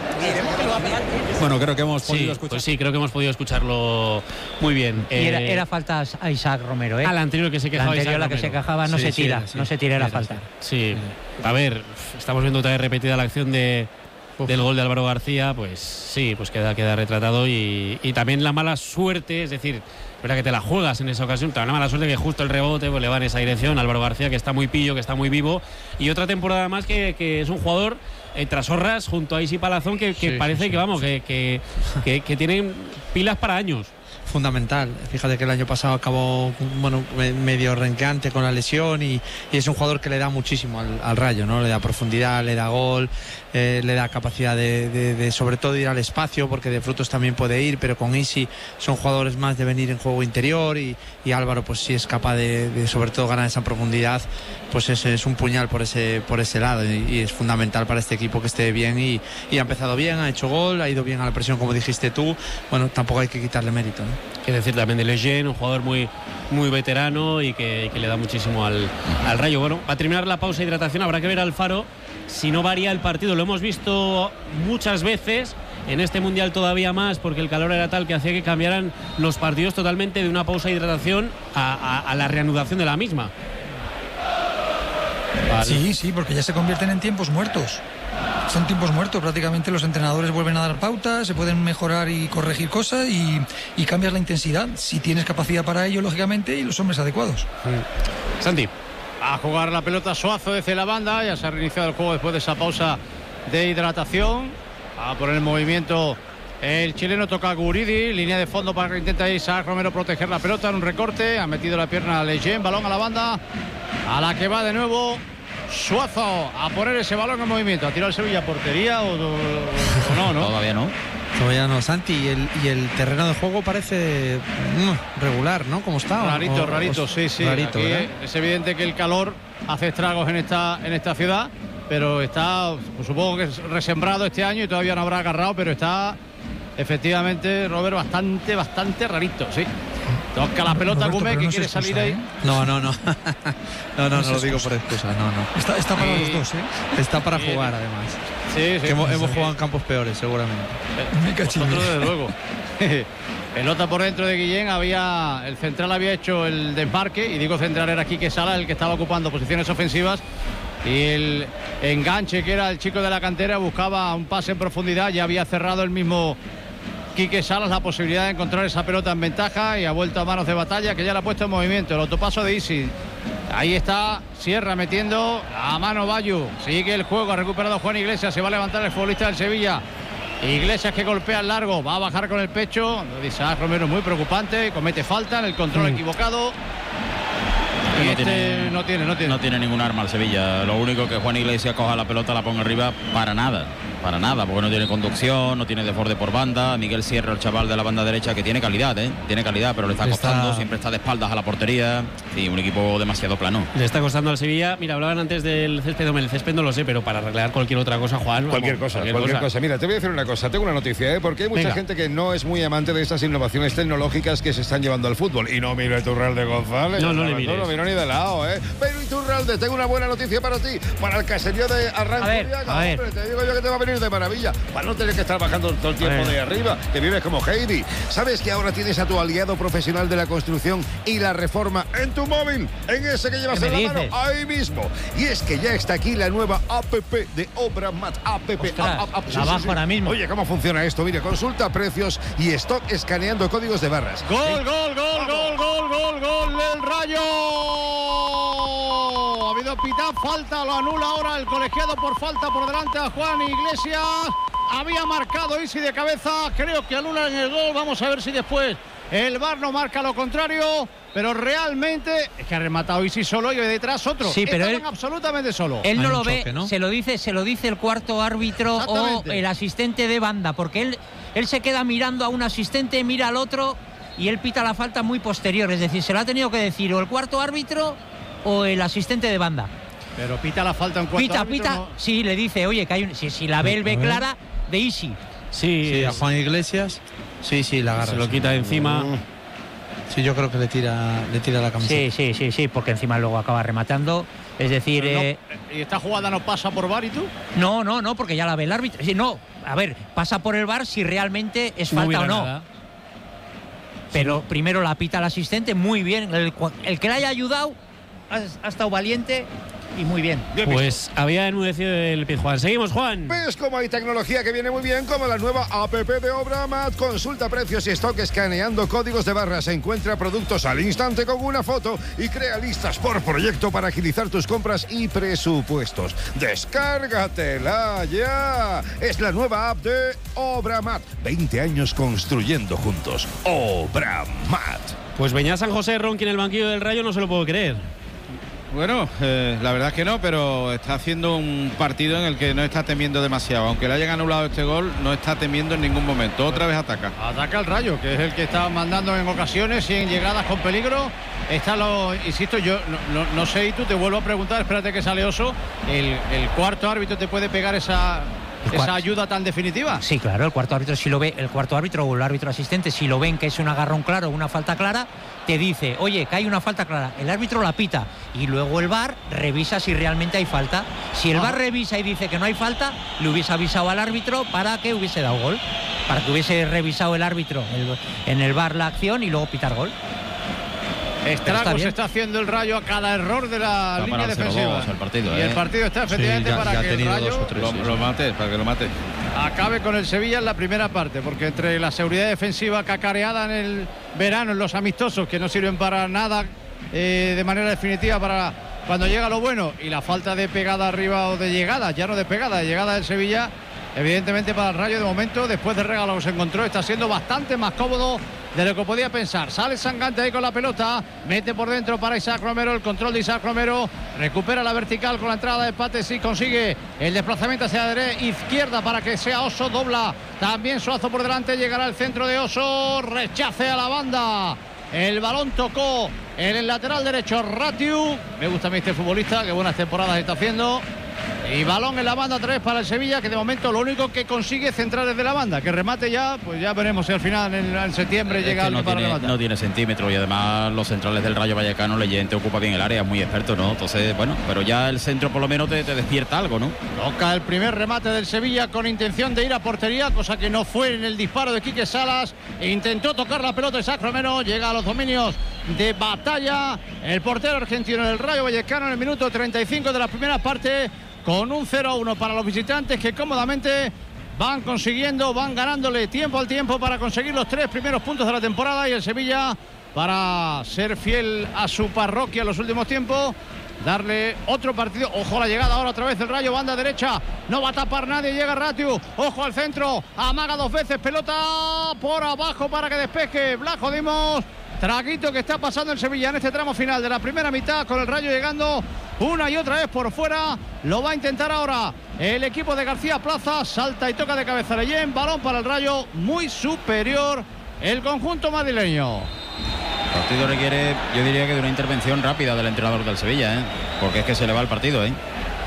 Bueno, creo que hemos podido sí, escuchar. Pues sí, creo que hemos podido escucharlo muy bien. Y era, era falta a Isaac Romero, ¿eh? A la anterior que se quejaba. La anterior, Isaac la que Romero. se quejaba, no sí, se tira, sí, no sí, se tira, era sí, falta. Sí, a ver, estamos viendo otra vez repetida la acción de, del gol de Álvaro García, pues sí, pues queda, queda retratado y, y también la mala suerte, es decir, es verdad que te la juegas en esa ocasión, también la mala suerte que justo el rebote pues, le va en esa dirección a Álvaro García, que está muy pillo, que está muy vivo, y otra temporada más que, que es un jugador eh, tras horras junto a Isi Palazón que, que Sí, parece sí, que vamos, sí. que, que, que, que tienen pilas para años. Fundamental. Fíjate que el año pasado acabó bueno medio renqueante con la lesión y, y es un jugador que le da muchísimo al, al Rayo, ¿no? Le da profundidad, le da gol, eh, le da capacidad de, de, de sobre todo ir al espacio, porque de frutos también puede ir, pero con Isi son jugadores más de venir en juego interior y, y Álvaro pues sí es capaz de, de sobre todo ganar esa profundidad, pues ese es un puñal por ese por ese lado y, y es fundamental para este equipo que esté bien y, y ha empezado bien, ha hecho gol, ha ido bien a la presión como dijiste tú, bueno, tampoco hay que quitarle mérito, ¿no? Que decir también de Lejeune, un jugador muy, muy veterano y que, que le da muchísimo al, al Rayo. Bueno, para terminar la pausa de hidratación habrá que ver al Faro si no varía el partido. Lo hemos visto muchas veces, en este Mundial todavía más, porque el calor era tal que hacía que cambiaran los partidos totalmente de una pausa de hidratación a, a, a la reanudación de la misma. Vale. Sí, sí, porque ya se convierten en tiempos muertos. Son tiempos muertos, prácticamente los entrenadores vuelven a dar pautas, se pueden mejorar y corregir cosas y, y cambias la intensidad, si tienes capacidad para ello, lógicamente, y los hombres adecuados. Mm. Santi. A jugar la pelota Suazo desde la banda, ya se ha reiniciado el juego después de esa pausa de hidratación. A poner el movimiento el chileno, toca a Guridi, línea de fondo para que intenta Isaac Romero proteger la pelota en un recorte, ha metido la pierna a Lejeune, balón a la banda, a la que va de nuevo Suazo a poner ese balón en movimiento. ¿Ha tirado el Sevilla a portería o, o, o no, no? Todavía no. Todavía no, Santi. Y el, y el terreno de juego parece mm, regular, ¿no? ¿Cómo está? Rarito, o, rarito, o, sí, sí. Rarito, Aquí ¿verdad? es evidente que el calor hace estragos en esta, en esta ciudad, pero está, pues, supongo que es resembrado este año y todavía no habrá agarrado, pero está efectivamente, Robert, bastante, bastante rarito, sí. Toca la pelota Gómez, que no quiere excusa, salir ahí. ¿eh? No, no, no. no, no, no, No lo se digo excusa. por excusa, no, no. Está, está para Sí. los dos, ¿eh? Está para Sí. jugar, además. Sí, sí. Que hemos, sí, hemos sí. jugado en campos peores, seguramente. Me cachín. Nosotros, desde luego. Pelota por dentro de Guillén, había el central había hecho el desmarque, y digo central, era Quique Sala el que estaba ocupando posiciones ofensivas, y el enganche, que era el chico de la cantera, buscaba un pase en profundidad, ya había cerrado el mismo Quique Salas la posibilidad de encontrar esa pelota en ventaja, y ha vuelto a manos de Batalla, que ya la ha puesto en movimiento. El autopaso de Isi, ahí está Sierra metiendo a mano Bayu, sigue el juego, ha recuperado Juan Iglesias, se va a levantar el futbolista del Sevilla. Iglesias, que golpea al largo, va a bajar con el pecho. Isaac Romero muy preocupante, comete falta en el control Mm. equivocado. Y No este tiene, no tiene, no tiene. no tiene ningún arma el Sevilla. Lo único que Juan Iglesias coja la pelota, la ponga arriba, para nada. Para nada, porque no tiene conducción, no tiene desborde por banda. Miguel Sierra, el chaval de la banda derecha, que tiene calidad, ¿eh? Tiene calidad, pero le está Está- costando, siempre está de espaldas a la portería. Y un equipo demasiado plano. Le está costando al Sevilla. Mira, hablaban antes del césped, hombre, el césped no lo sé, pero para arreglar cualquier otra cosa, Juan. Cualquier vamos, cosa, cualquier, cosa. Mira, te voy a decir una cosa. Tengo una noticia, ¿eh? Porque hay mucha Venga. gente que no es muy amante de estas innovaciones tecnológicas que se están llevando al fútbol. Y no miro a Iturralde González. No, no le No mires. lo miro ni de lado, ¿eh? Pero Iturralde, tengo una buena noticia para ti. Para el caserío de Arranz. A ver, Zuriaga, a ver. hombre, te digo yo que te va a venir de maravilla. Para no tener que estar bajando todo el tiempo ver. de arriba, que vives como Heidi. ¿Sabes que ahora tienes a tu aliado profesional de la construcción y la reforma en tu móvil? En ese que llevas ¿Qué en me la mano, dices? ahí mismo. Y es que ya está aquí la nueva app de Obramat. App. Ostras, app, app, la bajo ahora mismo. Oye, ¿cómo funciona esto? Mire, consulta precios y stock escaneando códigos de barras. Gol, gol, gol, gol, gol, gol, gol del Rayo. Ha habido pitán, falta, lo anula ahora el colegiado por falta por delante a Juan Iglesias. Había marcado Isi de cabeza, creo que anulan el gol. Vamos a ver si después el V A R no marca lo contrario, pero realmente es que ha rematado Isi solo y detrás otro. Sí, pero Estaban él- absolutamente solo. Él no Hay lo un ve, choque, ¿no? se lo dice, se lo dice el cuarto árbitro o Exactamente. el asistente de banda, porque él, él se queda mirando a un asistente, mira al otro y él pita la falta muy posterior, es decir, se lo ha tenido que decir o el cuarto árbitro o el asistente de banda. Pero pita la falta en cuanto Pita, árbitro, pita, no. sí, le dice, oye, que hay un, si, si la ve, él ve A ver. clara, de Isi. Sí, Sí, a es- Juan Iglesias. Sí, sí, la agarra. se lo sí. quita de encima. Sí, yo creo que le tira, le tira la camiseta. Sí, sí, sí, sí, porque encima luego acaba rematando. Es decir, Pero no, eh, ¿y esta jugada no pasa por V A R y tú? no, no, no, porque ya la ve el árbitro. Sí, no, a ver, pasa por el V A R si realmente es No falta hubiera o no. nada. Pero primero la pita el asistente, muy bien. El, el que le haya ayudado ha, ha estado valiente y muy bien. Pues había enmudecido el Pizjuán. Seguimos, Juan. ¿Ves cómo hay tecnología que viene muy bien? Como la nueva app de Obramat. Consulta precios y stock escaneando códigos de barras. Encuentra productos al instante con una foto y crea listas por proyecto para agilizar tus compras y presupuestos. ¡Descárgatela ya! Es la nueva app de Obramat. veinte años construyendo juntos. Obramat. Pues Beñat San José Ronqui en el banquillo del Rayo, no se lo puedo creer. Bueno, eh, la verdad es que no, pero está haciendo un partido en el que no está temiendo demasiado. Aunque le hayan anulado este gol, no está temiendo en ningún momento. Otra vez ataca. Ataca el Rayo, que es el que está mandando en ocasiones y en llegadas con peligro. Está lo, insisto, yo no, no, no sé, y tú te vuelvo a preguntar, espérate que sale Oso. El, el cuarto árbitro te puede pegar esa... ¿Esa ayuda tan definitiva? Sí, claro, el cuarto árbitro si lo ve, el cuarto árbitro o el árbitro asistente, si lo ven que es un agarrón claro o una falta clara, te dice, oye, que hay una falta clara. El árbitro la pita y luego el V A R revisa si realmente hay falta. Si el V A R revisa y dice que no hay falta, le hubiese avisado al árbitro para que hubiese dado gol, para que hubiese revisado el árbitro el, en el V A R la acción y luego pitar gol. Estragos está, está haciendo el Rayo a cada error de la está línea defensiva. El partido, y ¿eh? el partido está efectivamente sí, ya, para ya que el Rayo tres, lo, sí, lo mate, para que lo mate. Acabe con el Sevilla en la primera parte, porque entre la seguridad defensiva cacareada en el verano, en los amistosos, que no sirven para nada eh, de manera definitiva para cuando llega lo bueno, y la falta de pegada arriba o de llegada, ya no de pegada, de llegada del Sevilla, evidentemente para el Rayo de momento, después del regalo que se encontró, está siendo bastante más cómodo de lo que podía pensar. Sale Sangante ahí con la pelota, mete por dentro para Isaac Romero, el control de Isaac Romero, recupera la vertical con la entrada de Pates y consigue el desplazamiento hacia la derecha, izquierda para que sea Oso, dobla también Suazo por delante, llegará al centro de Oso, rechace a la banda. El balón tocó en el lateral derecho Ratiu. Me gusta a mí este futbolista, que buenas temporadas está haciendo. Y balón en la banda tres para el Sevilla, que de momento lo único que consigue es centrar desde la banda. Que remate ya, pues ya veremos si al final en, en septiembre es llega que al no para tiene, rematar. no tiene centímetros y además los centrales del Rayo Vallecano, Leyente ocupa bien el área, muy experto, ¿no? Entonces, bueno, pero ya el centro por lo menos te, te despierta algo, ¿no? Toca el primer remate del Sevilla con intención de ir a portería, cosa que no fue en el disparo de Quique Salas. Intentó tocar la pelota Isaac Romero, llega a los dominios de Batalla. El portero argentino del Rayo Vallecano en el minuto treinta y cinco de la primera parte, con un cero a uno para los visitantes, que cómodamente van consiguiendo, van ganándole tiempo al tiempo para conseguir los tres primeros puntos de la temporada, y el Sevilla, para ser fiel a su parroquia en los últimos tiempos, darle otro partido. Ojo a la llegada ahora otra vez del Rayo, banda derecha, no va a tapar nadie, llega Ratiu, ojo al centro, amaga dos veces, pelota por abajo para que despeje Blajo Dimos. Traguito que está pasando el Sevilla en este tramo final de la primera mitad, con el Rayo llegando una y otra vez por fuera. Lo va a intentar ahora el equipo de García Plaza, salta y toca de cabeza Leyen, balón para el Rayo, muy superior el conjunto madrileño. El partido requiere, yo diría que de una intervención rápida del entrenador del Sevilla, ¿eh? Porque es que se le va el partido, ¿eh?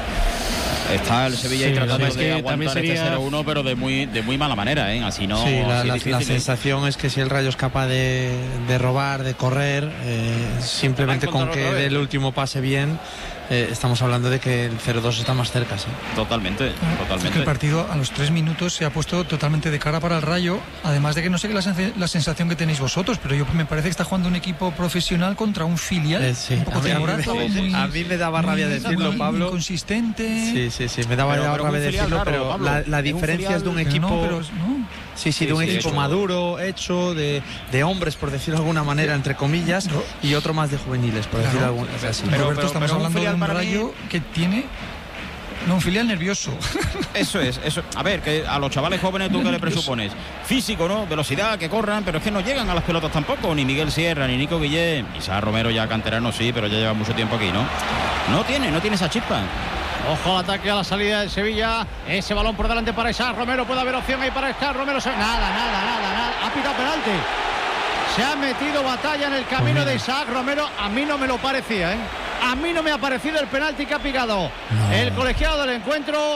Está el Sevilla sí, ahí tratando es que de aguantar sería... este cero uno, pero de muy de muy mala manera, ¿eh? Así no. Sí, la, así la, difícil, la ¿eh? sensación es que si el Rayo es capaz de, de robar, de correr, eh, simplemente con que dé el último pase bien, eh, estamos hablando de que el cero dos está más cerca, sí. Totalmente, totalmente. Es que el partido a los tres minutos se ha puesto totalmente de cara para el Rayo, además de que no sé qué la, sen la sensación que tenéis vosotros, pero yo me parece que está jugando un equipo profesional contra un filial. Eh, sí. Un poco a, mí, timorazo, muy, muy, a mí me daba rabia muy, decirlo, muy Pablo. Inconsistente. Sí, sí, sí, me daba pero, rabia decirlo, raro, pero Pablo, la, la es diferencia es de un equipo. No, pero, no. Sí, sí, sí, de un sí, equipo hecho. maduro, hecho de, de hombres, por decirlo de alguna manera, entre comillas, y otro más de juveniles, por decirlo claro, alguna así. Pero, Roberto, pero, estamos pero hablando un de un Rayo mí... que tiene. No, un filial nervioso. Eso es, eso. A ver, que a los chavales jóvenes tú que le presupones físico, ¿no? Velocidad, que corran, pero es que no llegan a las pelotas tampoco, ni Miguel Sierra, ni Nico Guillén. Isaac Romero ya canterano sí, pero ya lleva mucho tiempo aquí, ¿no? No tiene, no tiene esa chispa. Ojo al ataque a la salida del Sevilla. Ese balón por delante para Isaac Romero. Puede haber opción ahí para Isaac Romero. Nada, nada, nada, nada. Ha pitado penalti. Se ha metido Batalla en el camino de Isaac Romero. A mí no me lo parecía, ¿eh? A mí no me ha parecido el penalti que ha picado no. el colegiado del encuentro.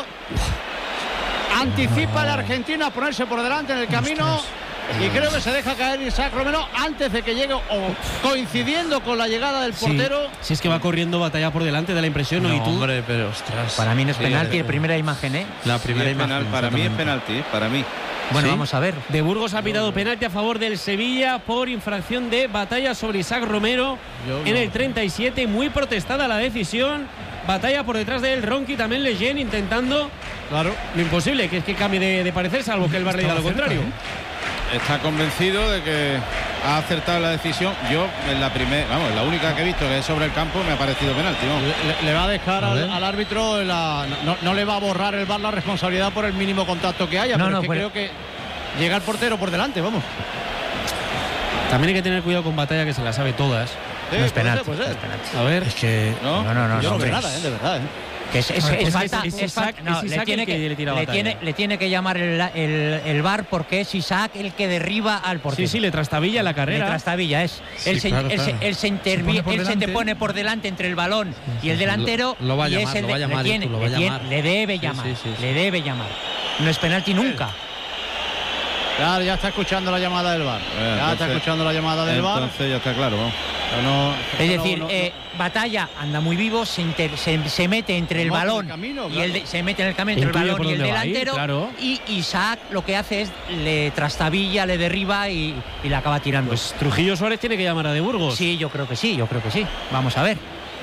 Anticipa el argentino a ponerse por delante en el camino. Y creo que se deja caer Isaac Romero antes de que llegue, o coincidiendo con la llegada del portero. Sí, si es que va corriendo Batalla por delante, da la impresión, ¿no? No, ¿Y tú? hombre, pero ostras. Para mí no es sí, penalti, sí. la primera imagen, ¿eh? La primera sí, imagen. Penal, para mí es penalti, para mí. Bueno, ¿Sí? vamos a ver. De Burgos ha pitado penalti a favor del Sevilla por infracción de Batalla sobre Isaac Romero Yo en no. el treinta y siete. Muy protestada la decisión. Batalla por detrás de él, Ronqui, también Lejeune intentando claro lo imposible, que es que cambie de, de parecer, salvo que el V A R le diga lo contrario. Está convencido de que ha acertado la decisión. Yo en la primera, vamos, la única que he visto que es sobre el campo me ha parecido penalti, ¿no? Le, le va a dejar a al, al árbitro la, no, no le va a borrar el V A R la responsabilidad por el mínimo contacto que haya, no, pero no, es que pero... creo que llega el portero por delante, vamos. También hay que tener cuidado con Batalla, que se la sabe todas. Sí, no es penalti. Pues es. A ver, es que no, no, no, no, yo no, no veo nada, ¿eh? De verdad, ¿eh? Que es, es, ver, es, pues falta, es, es, es falta, no, es le tiene que, que le, le, tiene, le tiene que llamar el, el, el V A R porque es Isaac el que derriba al portero. Sí, sí, le trastabilla la carrera. Le trastabilla, es. Sí, él, se, claro, él, claro. Se, él, se, intervi- se, él se te pone por delante entre el balón y el delantero. Lo, lo va a llamar, y es el lo va a llamar, le, tiene, lo va a le, tiene, llamar. le debe llamar, sí, sí, sí, le debe llamar. No es penalti nunca. Claro, ya está escuchando la llamada del V A R. Eh, ya entonces, está escuchando la llamada del V A R. Entonces ya está claro, ¿no? No, es no, decir, no, no, eh, Batalla anda muy vivo, se, inter, se, se mete entre el balón el camino, y claro. el de, se mete en el camino entre el balón y el delantero, ir, claro. y Isaac lo que hace es le trastabilla, le derriba y, y la acaba tirando. Pues Trujillo Suárez tiene que llamar a De Burgos. Sí, yo creo que sí, yo creo que sí. Vamos a ver.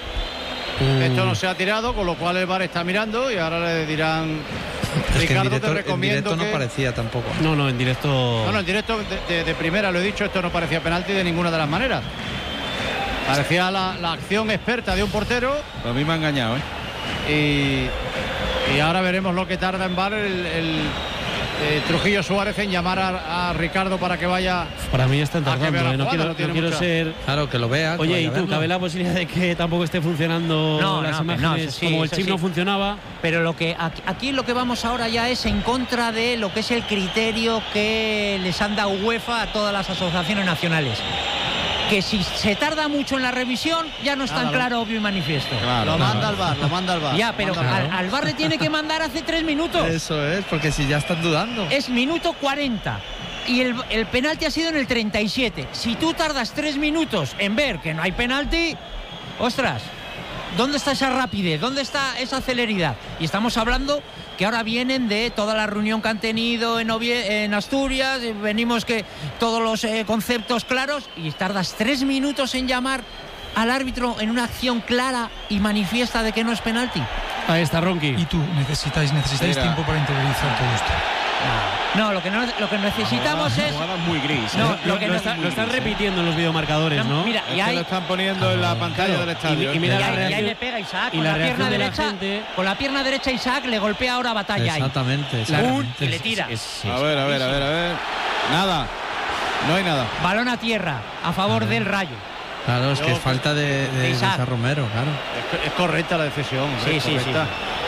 Esto no se ha tirado, con lo cual el V A R está mirando y ahora le dirán. Es Ricardo, que en directo, te recomiendo en directo que... no parecía tampoco. No, no, en directo. No, no, en directo de, de, de primera lo he dicho, esto no parecía penalti de ninguna de las maneras. Parecía la, la acción experta de un portero. A mí me ha engañado, ¿eh? Y, y ahora veremos lo que tarda en V A R el, el eh, Trujillo Suárez en llamar a, a Ricardo para que vaya. Para mí ya están a que vea tardando, la ¿eh? No jugada, quiero, no tiene no quiero mucha- ser. Claro, que lo vea. que Oye, vaya ¿y a tú, verlo. cabe la posibilidad de que tampoco esté funcionando No, las no, imágenes no, eso sí, como el eso chip sí. no funcionaba? Pero lo que aquí, aquí lo que vamos ahora ya es en contra de lo que es el criterio que les han dado UEFA a todas las asociaciones nacionales. Que si se tarda mucho en la revisión ya no es tan Nada, claro, obvio y manifiesto. Claro, Lo claro. manda al V A R, lo manda al V A R. Ya, pero Manda al V A R. al, al V A R le tiene que mandar hace tres minutos. Eso es, porque si ya están dudando. Es minuto cuarenta. Y el, el penalti ha sido en el treinta y siete. Si tú tardas tres minutos en ver que no hay penalti, ostras, ¿dónde está esa rapidez? ¿Dónde está esa celeridad? Y estamos hablando que ahora vienen de toda la reunión que han tenido en, Ovie- en Asturias, eh, venimos que todos los eh, conceptos claros, y tardas tres minutos en llamar al árbitro en una acción clara y manifiesta de que no es penalti. Ahí está Ronqui. Y tú necesitáis, necesitáis Mira. tiempo para interiorizar todo esto. No, lo que, no, lo que necesitamos es... Jugada muy gris. No, ¿eh? lo Lo, que lo no- está- lo están repitiendo en los videomarcadores, ¿no? Mira, Es y que hay... lo están poniendo en la pantalla del estadio. y- y mira Y la ahí, y ahí reacción- le pega Isaac y con la la, pierna reacción de la derecha. gente. Con la pierna derecha Isaac le golpea ahora a Batalla ahí. Exactamente, Un, exactamente. y le tira. A ver, a ver, a ver, a ver. Nada. No hay nada. Balón a tierra a favor del Rayo. Claro, es que Yo- es falta de, de, de Isaac. Isaac Romero, claro. Es, es correcta la decisión. Sí, es sí, correcta.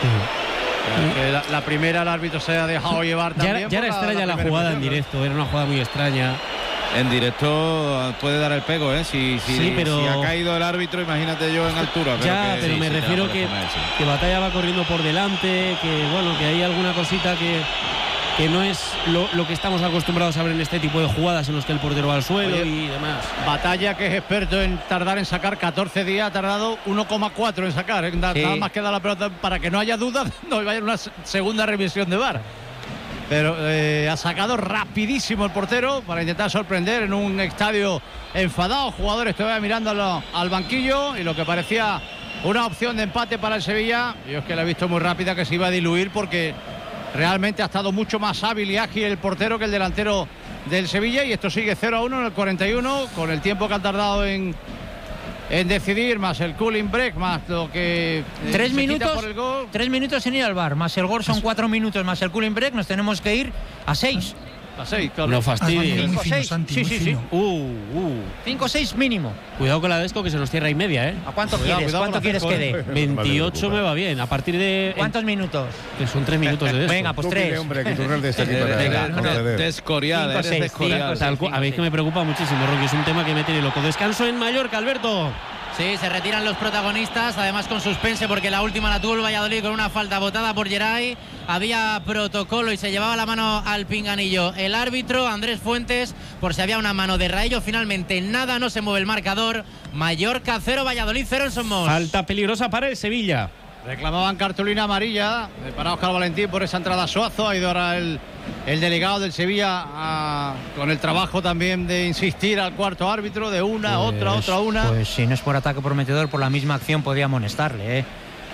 Que La, la primera el árbitro se ha dejado llevar Ya, también. ya era por extraña la, primera jugada en impresión, directo, era una jugada muy extraña. En directo puede dar el pego, ¿eh? Si, si, Sí, pero- si ha caído el árbitro, imagínate yo en altura. Pero Ya, que- pero sí, me sí, te la refiero puedes que, comer, sí. que Batalla va corriendo por delante, que bueno, que hay alguna cosita que, que no es lo, lo que estamos acostumbrados a ver en este tipo de jugadas en los que el portero va al suelo Oye, y demás. Batalla, que es experto en tardar en sacar catorce días, ha tardado uno coma cuatro en sacar. ¿eh? Da- Sí. Nada más que da la pelota para que no haya dudas, no vaya a una se- segunda revisión de V A R. Pero eh, ha sacado rapidísimo el portero para intentar sorprender en un estadio enfadado. Jugadores todavía mirando al, al banquillo y lo que parecía una opción de empate para el Sevilla. Yo es que la he visto muy rápida, que se iba a diluir porque realmente ha estado mucho más hábil y ágil el portero que el delantero del Sevilla, y esto sigue cero a uno en el cuarenta y uno, con el tiempo que han tardado en, en decidir, más el cooling break, más lo que eh, Tres se quita minutos, por el gol. tres minutos en ir al bar, más el gol son cuatro minutos, más el cooling break, nos tenemos que ir a seis. A seis, claro. No Has venido fastidies. muy Cinco, fino, seis. Santi, Sí, muy sí, sí. fino. Uh, uh. Cinco o seis mínimo. Cuidado con la Desco, que se nos cierra y media, ¿eh? ¿A cuánto Cuidado, quieres? cuidado ¿Cuánto con quieres hacer que dé? gol. veintiocho me va bien. A partir de. ¿Cuántos minutos? Que son tres minutos de Desco. Venga, pues Tú tres. pide, hombre, que tú eres de este equipo. Venga, Vamos a ver. Descorial, Cinco, eres seis, descorial. cinco, Tal cual. A mí es que me preocupa muchísimo, Ronqui. Es un tema que me tiene loco. Descanso en Mallorca, Alberto. Sí, se retiran los protagonistas, además con suspense porque la última la tuvo el Valladolid con una falta botada por Geray. Había protocolo y se llevaba la mano al pinganillo el árbitro, Andrés Fuentes, por si había una mano de Raello. Finalmente nada, no se mueve el marcador. Mallorca cero, Valladolid cero en Somos. Falta peligrosa para el Sevilla. Reclamaban cartulina amarilla eh, para Óscar Valentín por esa entrada a Suazo. Ha ido ahora el, el delegado del Sevilla a- con el trabajo también de insistir al cuarto árbitro, de una, otra, Pues- otra, una. Pues si no es por ataque prometedor, por la misma acción podía amonestarle, ¿eh?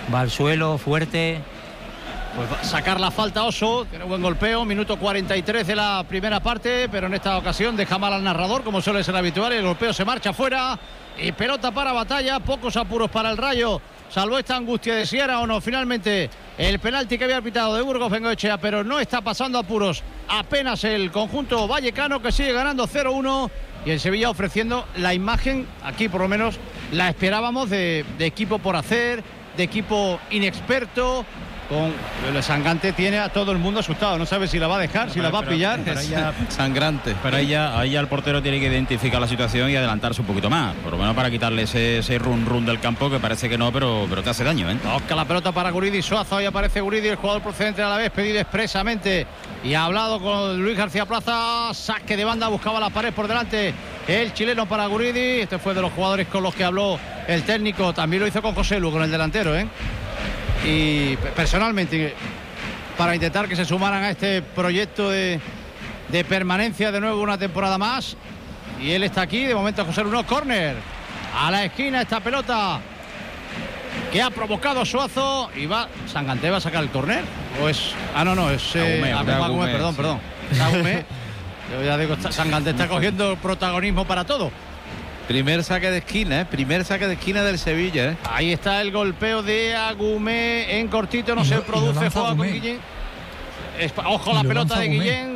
va al suelo, fuerte. Pues va a sacar la falta Oso, tiene buen golpeo, minuto cuarenta y tres de la primera parte, pero en esta ocasión deja mal al narrador, como suele ser habitual, y el golpeo se marcha fuera, y pelota para Batalla, pocos apuros para el Rayo, salvo esta angustia de si era o no finalmente el penalti que había pitado de Burgos Bengoechea, pero no está pasando apuros apenas el conjunto vallecano, que sigue ganando cero uno, y el Sevilla ofreciendo la imagen, aquí por lo menos la esperábamos, de, de equipo por hacer, de equipo inexperto. Con el Sangante tiene a todo el mundo asustado, no sabe si la va a dejar, si la va a pillar. Pero ahí ya, sangrante. Pero ahí ya, ahí ya el portero tiene que identificar la situación y adelantarse un poquito más, por lo menos para quitarle ese, ese run run del campo, que parece que no, pero, pero te hace daño, ¿eh? Toca la pelota para Guridi, Suazo, ahí aparece Guridi, el jugador procedente a la vez, pedido expresamente y ha hablado con Luis García Plaza, saque de banda, buscaba la pared por delante el chileno para Guridi. Este fue de los jugadores con los que habló el técnico, también lo hizo con José Lu, con el delantero, ¿eh? Y personalmente para intentar que se sumaran a este proyecto de, de permanencia de nuevo una temporada más, y él está aquí, de momento José Luno, córner a la esquina, esta pelota que ha provocado Suazo, y va Sangante, va a sacar el córner, o es, ah no no, es eh, Agumé, Agumé, Agumé, Agumé, perdón, sí. perdón es Agumé. Yo ya digo, Sangante está cogiendo protagonismo para todo. Primer saque de esquina, ¿eh? Primer saque de esquina del Sevilla, ¿eh? Ahí está el golpeo de Agumé en cortito, no se produce, juega con Guillén. Es, ojo la pelota de Guillén.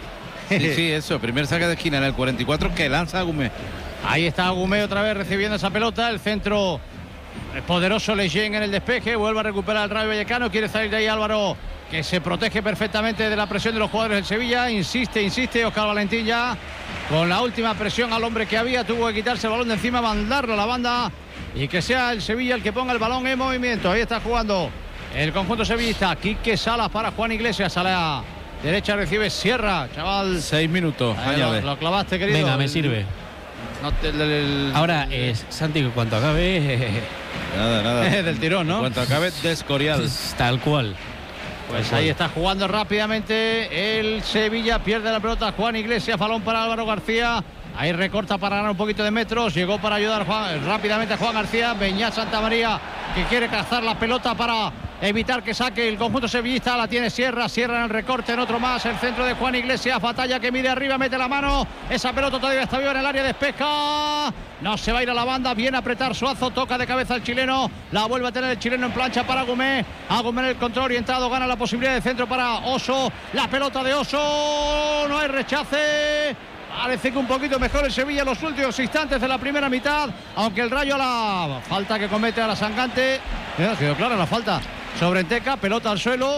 Sí, sí, eso, primer saque de esquina en el cuarenta y cuatro que lanza Agumé. Ahí está Agumé otra vez recibiendo esa pelota, el centro poderoso Leyen en el despeje, vuelve a recuperar el Rayo Vallecano, quiere salir de ahí Álvaro, que se protege perfectamente de la presión de los jugadores del Sevilla, insiste, insiste Óscar Valentín ya con la última presión al hombre que había, tuvo que quitarse el balón de encima, mandarlo a la banda y que sea el Sevilla el que ponga el balón en movimiento. Ahí está jugando el conjunto sevillista, Quique Salas para Juan Iglesias, a la derecha recibe Sierra, chaval. Seis minutos, Ahí lo, lo clavaste, querido. Venga, me el, sirve. No, el, el, el, Ahora, es Santi, en cuanto acabe... Nada, nada. del tirón, ¿no? En cuanto acabe, descorial. Tal cual. Pues ahí está jugando rápidamente el Sevilla, pierde la pelota Juan Iglesias, balón para Álvaro García, ahí recorta para ganar un poquito de metros, llegó para ayudar Juan, rápidamente a Juan García, Beñat Santamaría, que quiere cazar la pelota para evitar que saque el conjunto sevillista, la tiene Sierra, Sierra en el recorte, en otro más, el centro de Juan Iglesias, Batalla que mide arriba, mete la mano, esa pelota todavía está viva en el área, despeja, no se va a ir a la banda, viene a apretar Suazo, toca de cabeza el chileno, la vuelve a tener el chileno en plancha para Agumé, Agumé en el control orientado, gana la posibilidad de centro para Oso, la pelota de Oso, no hay rechace. Parece que un poquito mejor el Sevilla en los últimos instantes de la primera mitad, aunque el Rayo, a la falta que comete a la Sangante, ha quedó clara la falta sobre Enteca, pelota al suelo,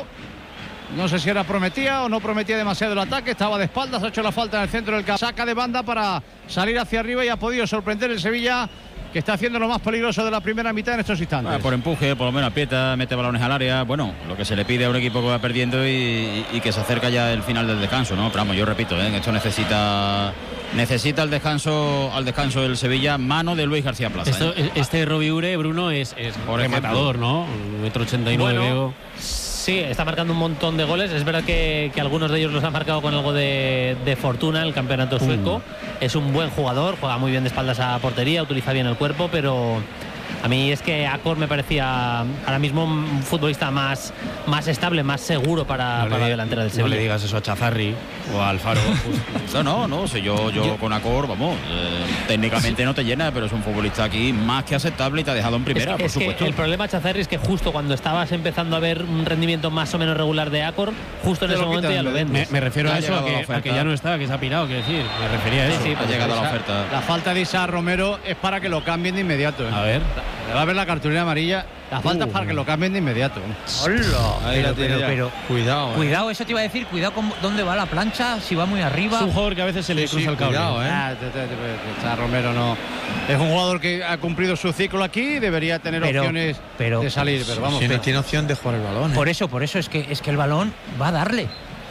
no sé si era prometía o no prometía demasiado el ataque, estaba de espaldas, ha hecho la falta en el centro del campo, saca de banda para salir hacia arriba y ha podido sorprender el Sevilla, que está haciendo lo más peligroso de la primera mitad en estos instantes. Ah, por empuje, por lo menos aprieta, mete balones al área, bueno, lo que se le pide a un equipo que va perdiendo y, y que se acerca ya el final del descanso, ¿no? Pero vamos, yo repito, ¿eh? Esto necesita necesita el descanso al descanso del Sevilla, mano de Luis García Plaza. Esto, ¿eh? Este Roviure, Bruno, es, es Por rematador, ¿no? Un metro ochenta y nueve. Bueno, sí, está marcando un montón de goles. Es verdad que, que algunos de ellos los ha marcado con algo de, de fortuna en el campeonato sueco. Mm. Es un buen jugador, juega muy bien de espaldas a portería, utiliza bien el cuerpo, pero a mí es que Acor me parecía ahora mismo un futbolista más, más estable, más seguro para, no para le, la delantera del Sevilla. No le digas eso a Chazarri o a Alfaro. No, no, no, si yo, yo, yo con Acor, vamos, eh, técnicamente no te llena, pero es un futbolista aquí más que aceptable y te ha dejado en primera, es, por es supuesto. Que el problema, Chazarri, es que justo cuando estabas empezando a ver un rendimiento más o menos regular de Acor, justo en ese momento ya lo vendes. Me, me refiero a eso, a que, a que ya no está, que se ha pirado, quiero decir, me refería a eso. Sí, sí, ha llegado la oferta. La falta de Isa Romero es para que lo cambien de inmediato, ¿eh? A ver. Le va a ver la cartulina amarilla. La falta Uh. es para que lo cambien de inmediato. ¡Hola! Ahí la Pero, tiene pero, ya. pero, Cuidado, eh. cuidado, eso te iba a decir, cuidado con dónde va la plancha, si va muy arriba. Es un jugador que a veces se le Sí, cruza sí, el cable. cuidado, eh. Ah, te- te- te- te- Isa Romero no. Es un jugador que ha cumplido su ciclo aquí y debería tener Pero- opciones pero- de salir. Pero vamos, Tiene, que- tiene opción de jugar el balón. ¿eh? Por eso, por eso es que es que el balón va a darle.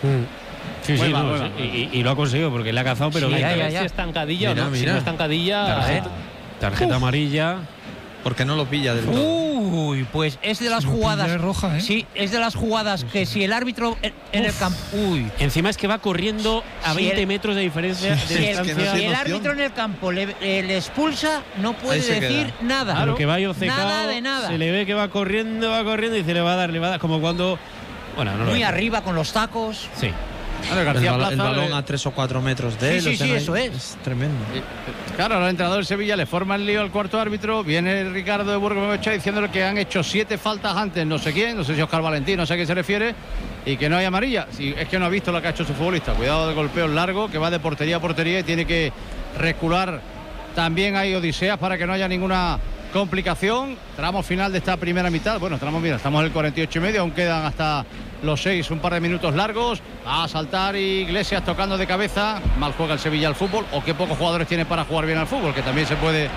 Sí, sí, Mueva, no, mueva. sí, y, y lo ha conseguido porque le ha cazado, pero Sí, bien. ya, A ya, ver ya. si es estancadilla Mira, o no. Si mira. no es estancadilla, Tarjeta, tarjeta amarilla. Porque no lo pilla del todo. Uy, pues es de las Si lo jugadas. pilla es roja, ¿eh? Sí, es de las jugadas que si el árbitro en, en el campo. Uy. Encima es que va corriendo a Si veinte el- metros de diferencia Sí, de Si es el, que no distancia. tiene si el opción. árbitro en el campo le, eh, le expulsa, no puede Ahí se decir queda. nada. Claro, que va obcecado, Nada de nada. se le ve que va corriendo, va corriendo y se le va a dar, le va a dar como cuando... Bueno, no lo Muy veo. arriba con los tacos. Sí. Claro, El, García balo- el Plaza, balón eh, a tres o cuatro metros de Sí, él. sí, lo sí, tiene eso ahí. es. Es tremendo. Claro, ahora el entrenador del Sevilla le forma el lío al cuarto árbitro. Viene Ricardo de Burgos diciéndole que han hecho siete faltas antes, no sé quién, no sé si Oscar Valentín, no sé a qué se refiere, y que no hay amarilla. Si es que no ha visto lo que ha hecho su futbolista. Cuidado de golpeos largos, que va de portería a portería y tiene que recular. También hay odiseas para que no haya ninguna complicación. Tramo final de esta primera mitad. Bueno, tramo, mira, estamos en el cuarenta y ocho y medio, aún quedan hasta los seis, un par de minutos largos. Va a saltar Iglesias tocando de cabeza. Mal juega el Sevilla al fútbol, o qué pocos jugadores tiene para jugar bien al fútbol, que también se puede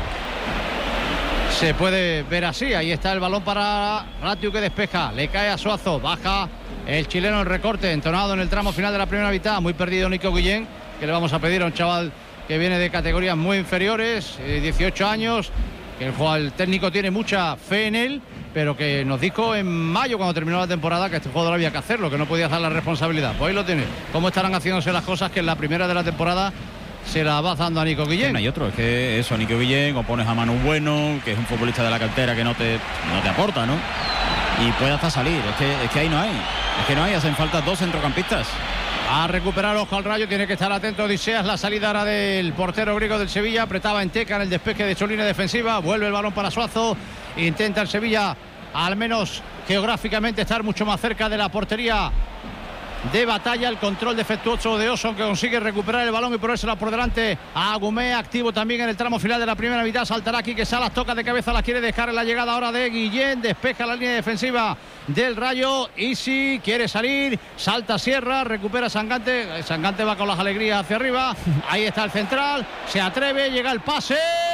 se puede ver así. Ahí está el balón para Ratiu, que despeja, le cae a Suazo, baja el chileno, el recorte entonado en el tramo final de la primera mitad. Muy perdido Nico Guillén, que le vamos a pedir a un chaval que viene de categorías muy inferiores, eh, dieciocho años, que el, jugador- el técnico tiene mucha fe en él, pero que nos dijo en mayo, cuando terminó la temporada, que este jugador había que hacerlo, que no podía hacer la responsabilidad. Pues ahí lo tiene. ¿Cómo estarán haciéndose las cosas que en la primera de la temporada se la va dando a Nico Guillén? No hay otro, es que eso, Nico Guillén, o pones a Manu Bueno, que es un futbolista de la cantera que no te, no te aporta, ¿no? Y puede hasta salir, es que, es que ahí no hay, es que no hay, hacen falta dos centrocampistas. A recuperar, ojo al Rayo, tiene que estar atento Odiseas. La salida ahora del portero griego del Sevilla, apretaba en Teca en el despeje de su línea defensiva, vuelve el balón para Suazo, intenta el Sevilla al menos geográficamente estar mucho más cerca de la portería de Batalla. El control defectuoso de Oson, que consigue recuperar el balón y ponérsela por delante a Agumé, activo también en el tramo final de la primera mitad. Saltará aquí, que Salas toca de cabeza, la quiere dejar en la llegada ahora de Guillén, despeja la línea defensiva del Rayo. Isi quiere salir, salta Sierra, recupera Sangante, Sangante va con las alegrías hacia arriba, ahí está el central, se atreve, llega el pase,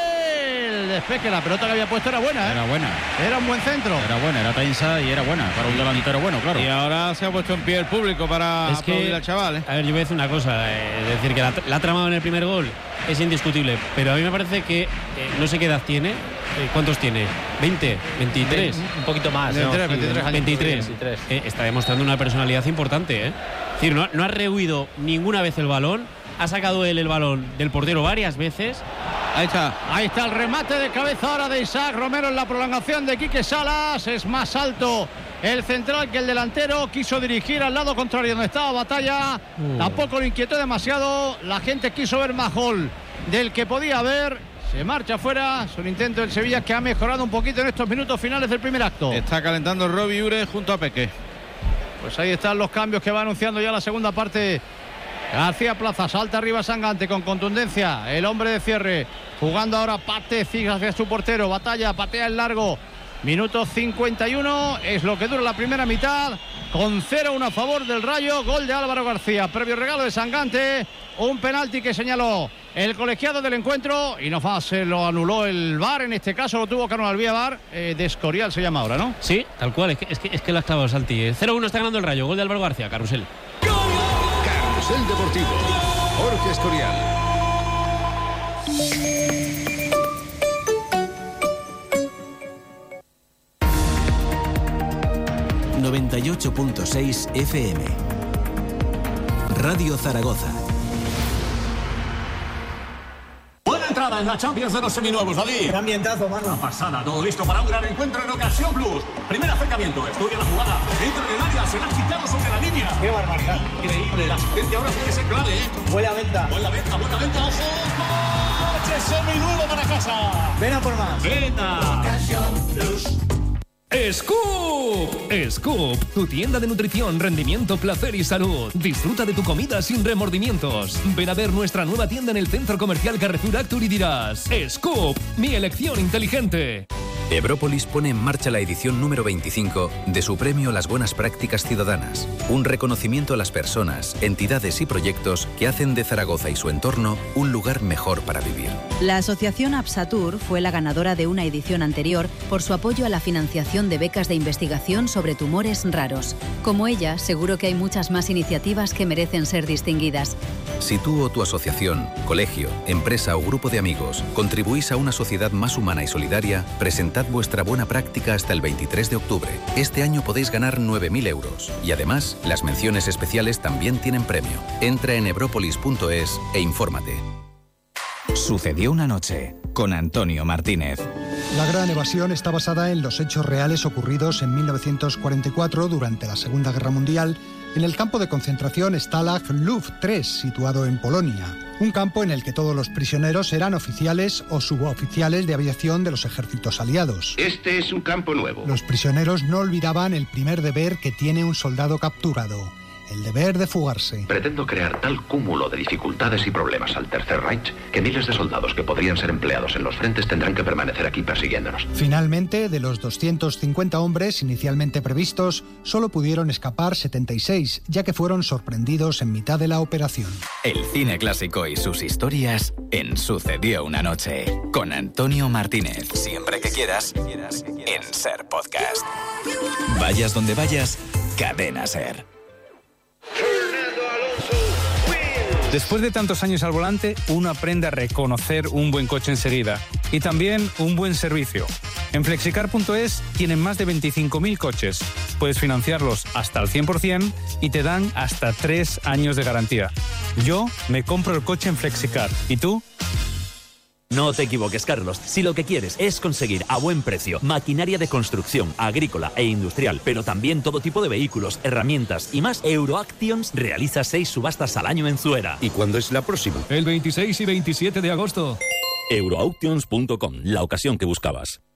el despeje, la pelota que había puesto era buena, ¿eh? Era buena. Era un buen centro. Era buena, era tensa y era buena, para un delantero bueno, claro. Y ahora se ha puesto en pie el público para Es que- aplaudir al chaval, ¿eh? A ver, yo voy a decir una cosa, eh, es decir, que la, la ha tramado en el primer gol es indiscutible, pero a mí me parece que eh, no sé qué edad tiene, eh, ¿cuántos tiene? ¿veinte? ¿veintitrés? Un poquito más. veintitrés, ¿no? veintitrés años. veintitrés. veintitrés. Eh, está demostrando una personalidad importante, ¿eh? Es decir, no, no ha rehuido ninguna vez el balón, ha sacado él el balón del portero varias veces. Ahí está, ahí está el remate de cabeza ahora de Isaac Romero en la prolongación de Quique Salas. Es más alto el central que el delantero. Quiso dirigir al lado contrario donde estaba Batalla. Uh. Tampoco lo inquietó demasiado. La gente quiso ver más gol del que podía ver. Se marcha fuera. Es un intento del Sevilla que ha mejorado un poquito en estos minutos finales del primer acto. Está calentando Robbie Ure junto a Peque. Pues ahí están los cambios que va anunciando ya la segunda parte. García Plaza, salta arriba Sangante con contundencia, el hombre de cierre, jugando ahora Pate, sigue hacia su portero, Batalla, patea el largo, minuto cincuenta y uno, es lo que dura la primera mitad, con cero uno a favor del Rayo, gol de Álvaro García, previo regalo de Sangante, un penalti que señaló el colegiado del encuentro y no más, se lo anuló el V A R, en este caso lo tuvo que anular vía V A R, eh, de Escorial se llama ahora, ¿no? Sí, tal cual, es que, es que, es que lo ha clavado Santi. cero uno está ganando el Rayo, gol de Álvaro García, Carrusel. Carrusel Deportivo, Jorge Escorial. noventa y ocho punto seis F M. Radio Zaragoza. Buena entrada en la Champions de los seminuevos, David. Qué ambientazo, mano. Una pasada, todo listo para un gran encuentro en Ocasión Plus. Primer acercamiento, estudia la jugada. Entra en el área, se la ha quitado sobre la línea. Qué barbaridad. Increíble, la asistencia ahora puede ser clave, ¿eh? Buena venta. Buena venta, buena venta, ojo. ¡Coche seminuevo para casa! Ven a por más. ¡Venta! Ocasión Plus. ¡Scoop! Scoop, tu tienda de nutrición, rendimiento, placer y salud. Disfruta de tu comida sin remordimientos. Ven a ver nuestra nueva tienda en el Centro Comercial Carrefour Actur y dirás: Scoop, mi elección inteligente. Ebrópolis pone en marcha la edición número veinticinco de su premio Las Buenas Prácticas Ciudadanas, un reconocimiento a las personas, entidades y proyectos que hacen de Zaragoza y su entorno un lugar mejor para vivir. La asociación Absatur fue la ganadora de una edición anterior por su apoyo a la financiación de becas de investigación sobre tumores raros. Como ella, seguro que hay muchas más iniciativas que merecen ser distinguidas. Si tú o tu asociación, colegio, empresa o grupo de amigos contribuís a una sociedad más humana y solidaria, presentad vuestra buena práctica hasta el veintitrés de octubre. Este año podéis ganar nueve mil euros. Y además, las menciones especiales también tienen premio. Entra en ebrópolis punto es e infórmate. Sucedió una noche con Antonio Martínez. La Gran Evasión está basada en los hechos reales ocurridos en mil novecientos cuarenta y cuatro durante la Segunda Guerra Mundial en el campo de concentración Stalag Luft tres, situado en Polonia. Un campo en el que todos los prisioneros eran oficiales o suboficiales de aviación de los ejércitos aliados. Este es un campo nuevo. Los prisioneros no olvidaban el primer deber que tiene un soldado capturado: el deber de fugarse. Pretendo crear tal cúmulo de dificultades y problemas al Tercer Reich que miles de soldados que podrían ser empleados en los frentes tendrán que permanecer aquí persiguiéndonos. Finalmente, de los doscientos cincuenta hombres inicialmente previstos, solo pudieron escapar setenta y seis, ya que fueron sorprendidos en mitad de la operación. El cine clásico y sus historias en Sucedió una noche con Antonio Martínez. Siempre que quieras, en Ser Podcast. Vayas donde vayas, Cadena Ser. Después de tantos años al volante, uno aprende a reconocer un buen coche enseguida y también un buen servicio. En flexicar punto es tienen más de veinticinco mil coches. Puedes financiarlos hasta el cien por ciento y te dan hasta tres años de garantía. Yo me compro el coche en Flexicar. ¿Y tú? No te equivoques, Carlos. Si lo que quieres es conseguir a buen precio maquinaria de construcción, agrícola e industrial, pero también todo tipo de vehículos, herramientas y más, Euroactions realiza seis subastas al año en Zuera. ¿Y cuándo es la próxima? El veintiséis y veintisiete de agosto. Euroauctions punto com, la ocasión que buscabas.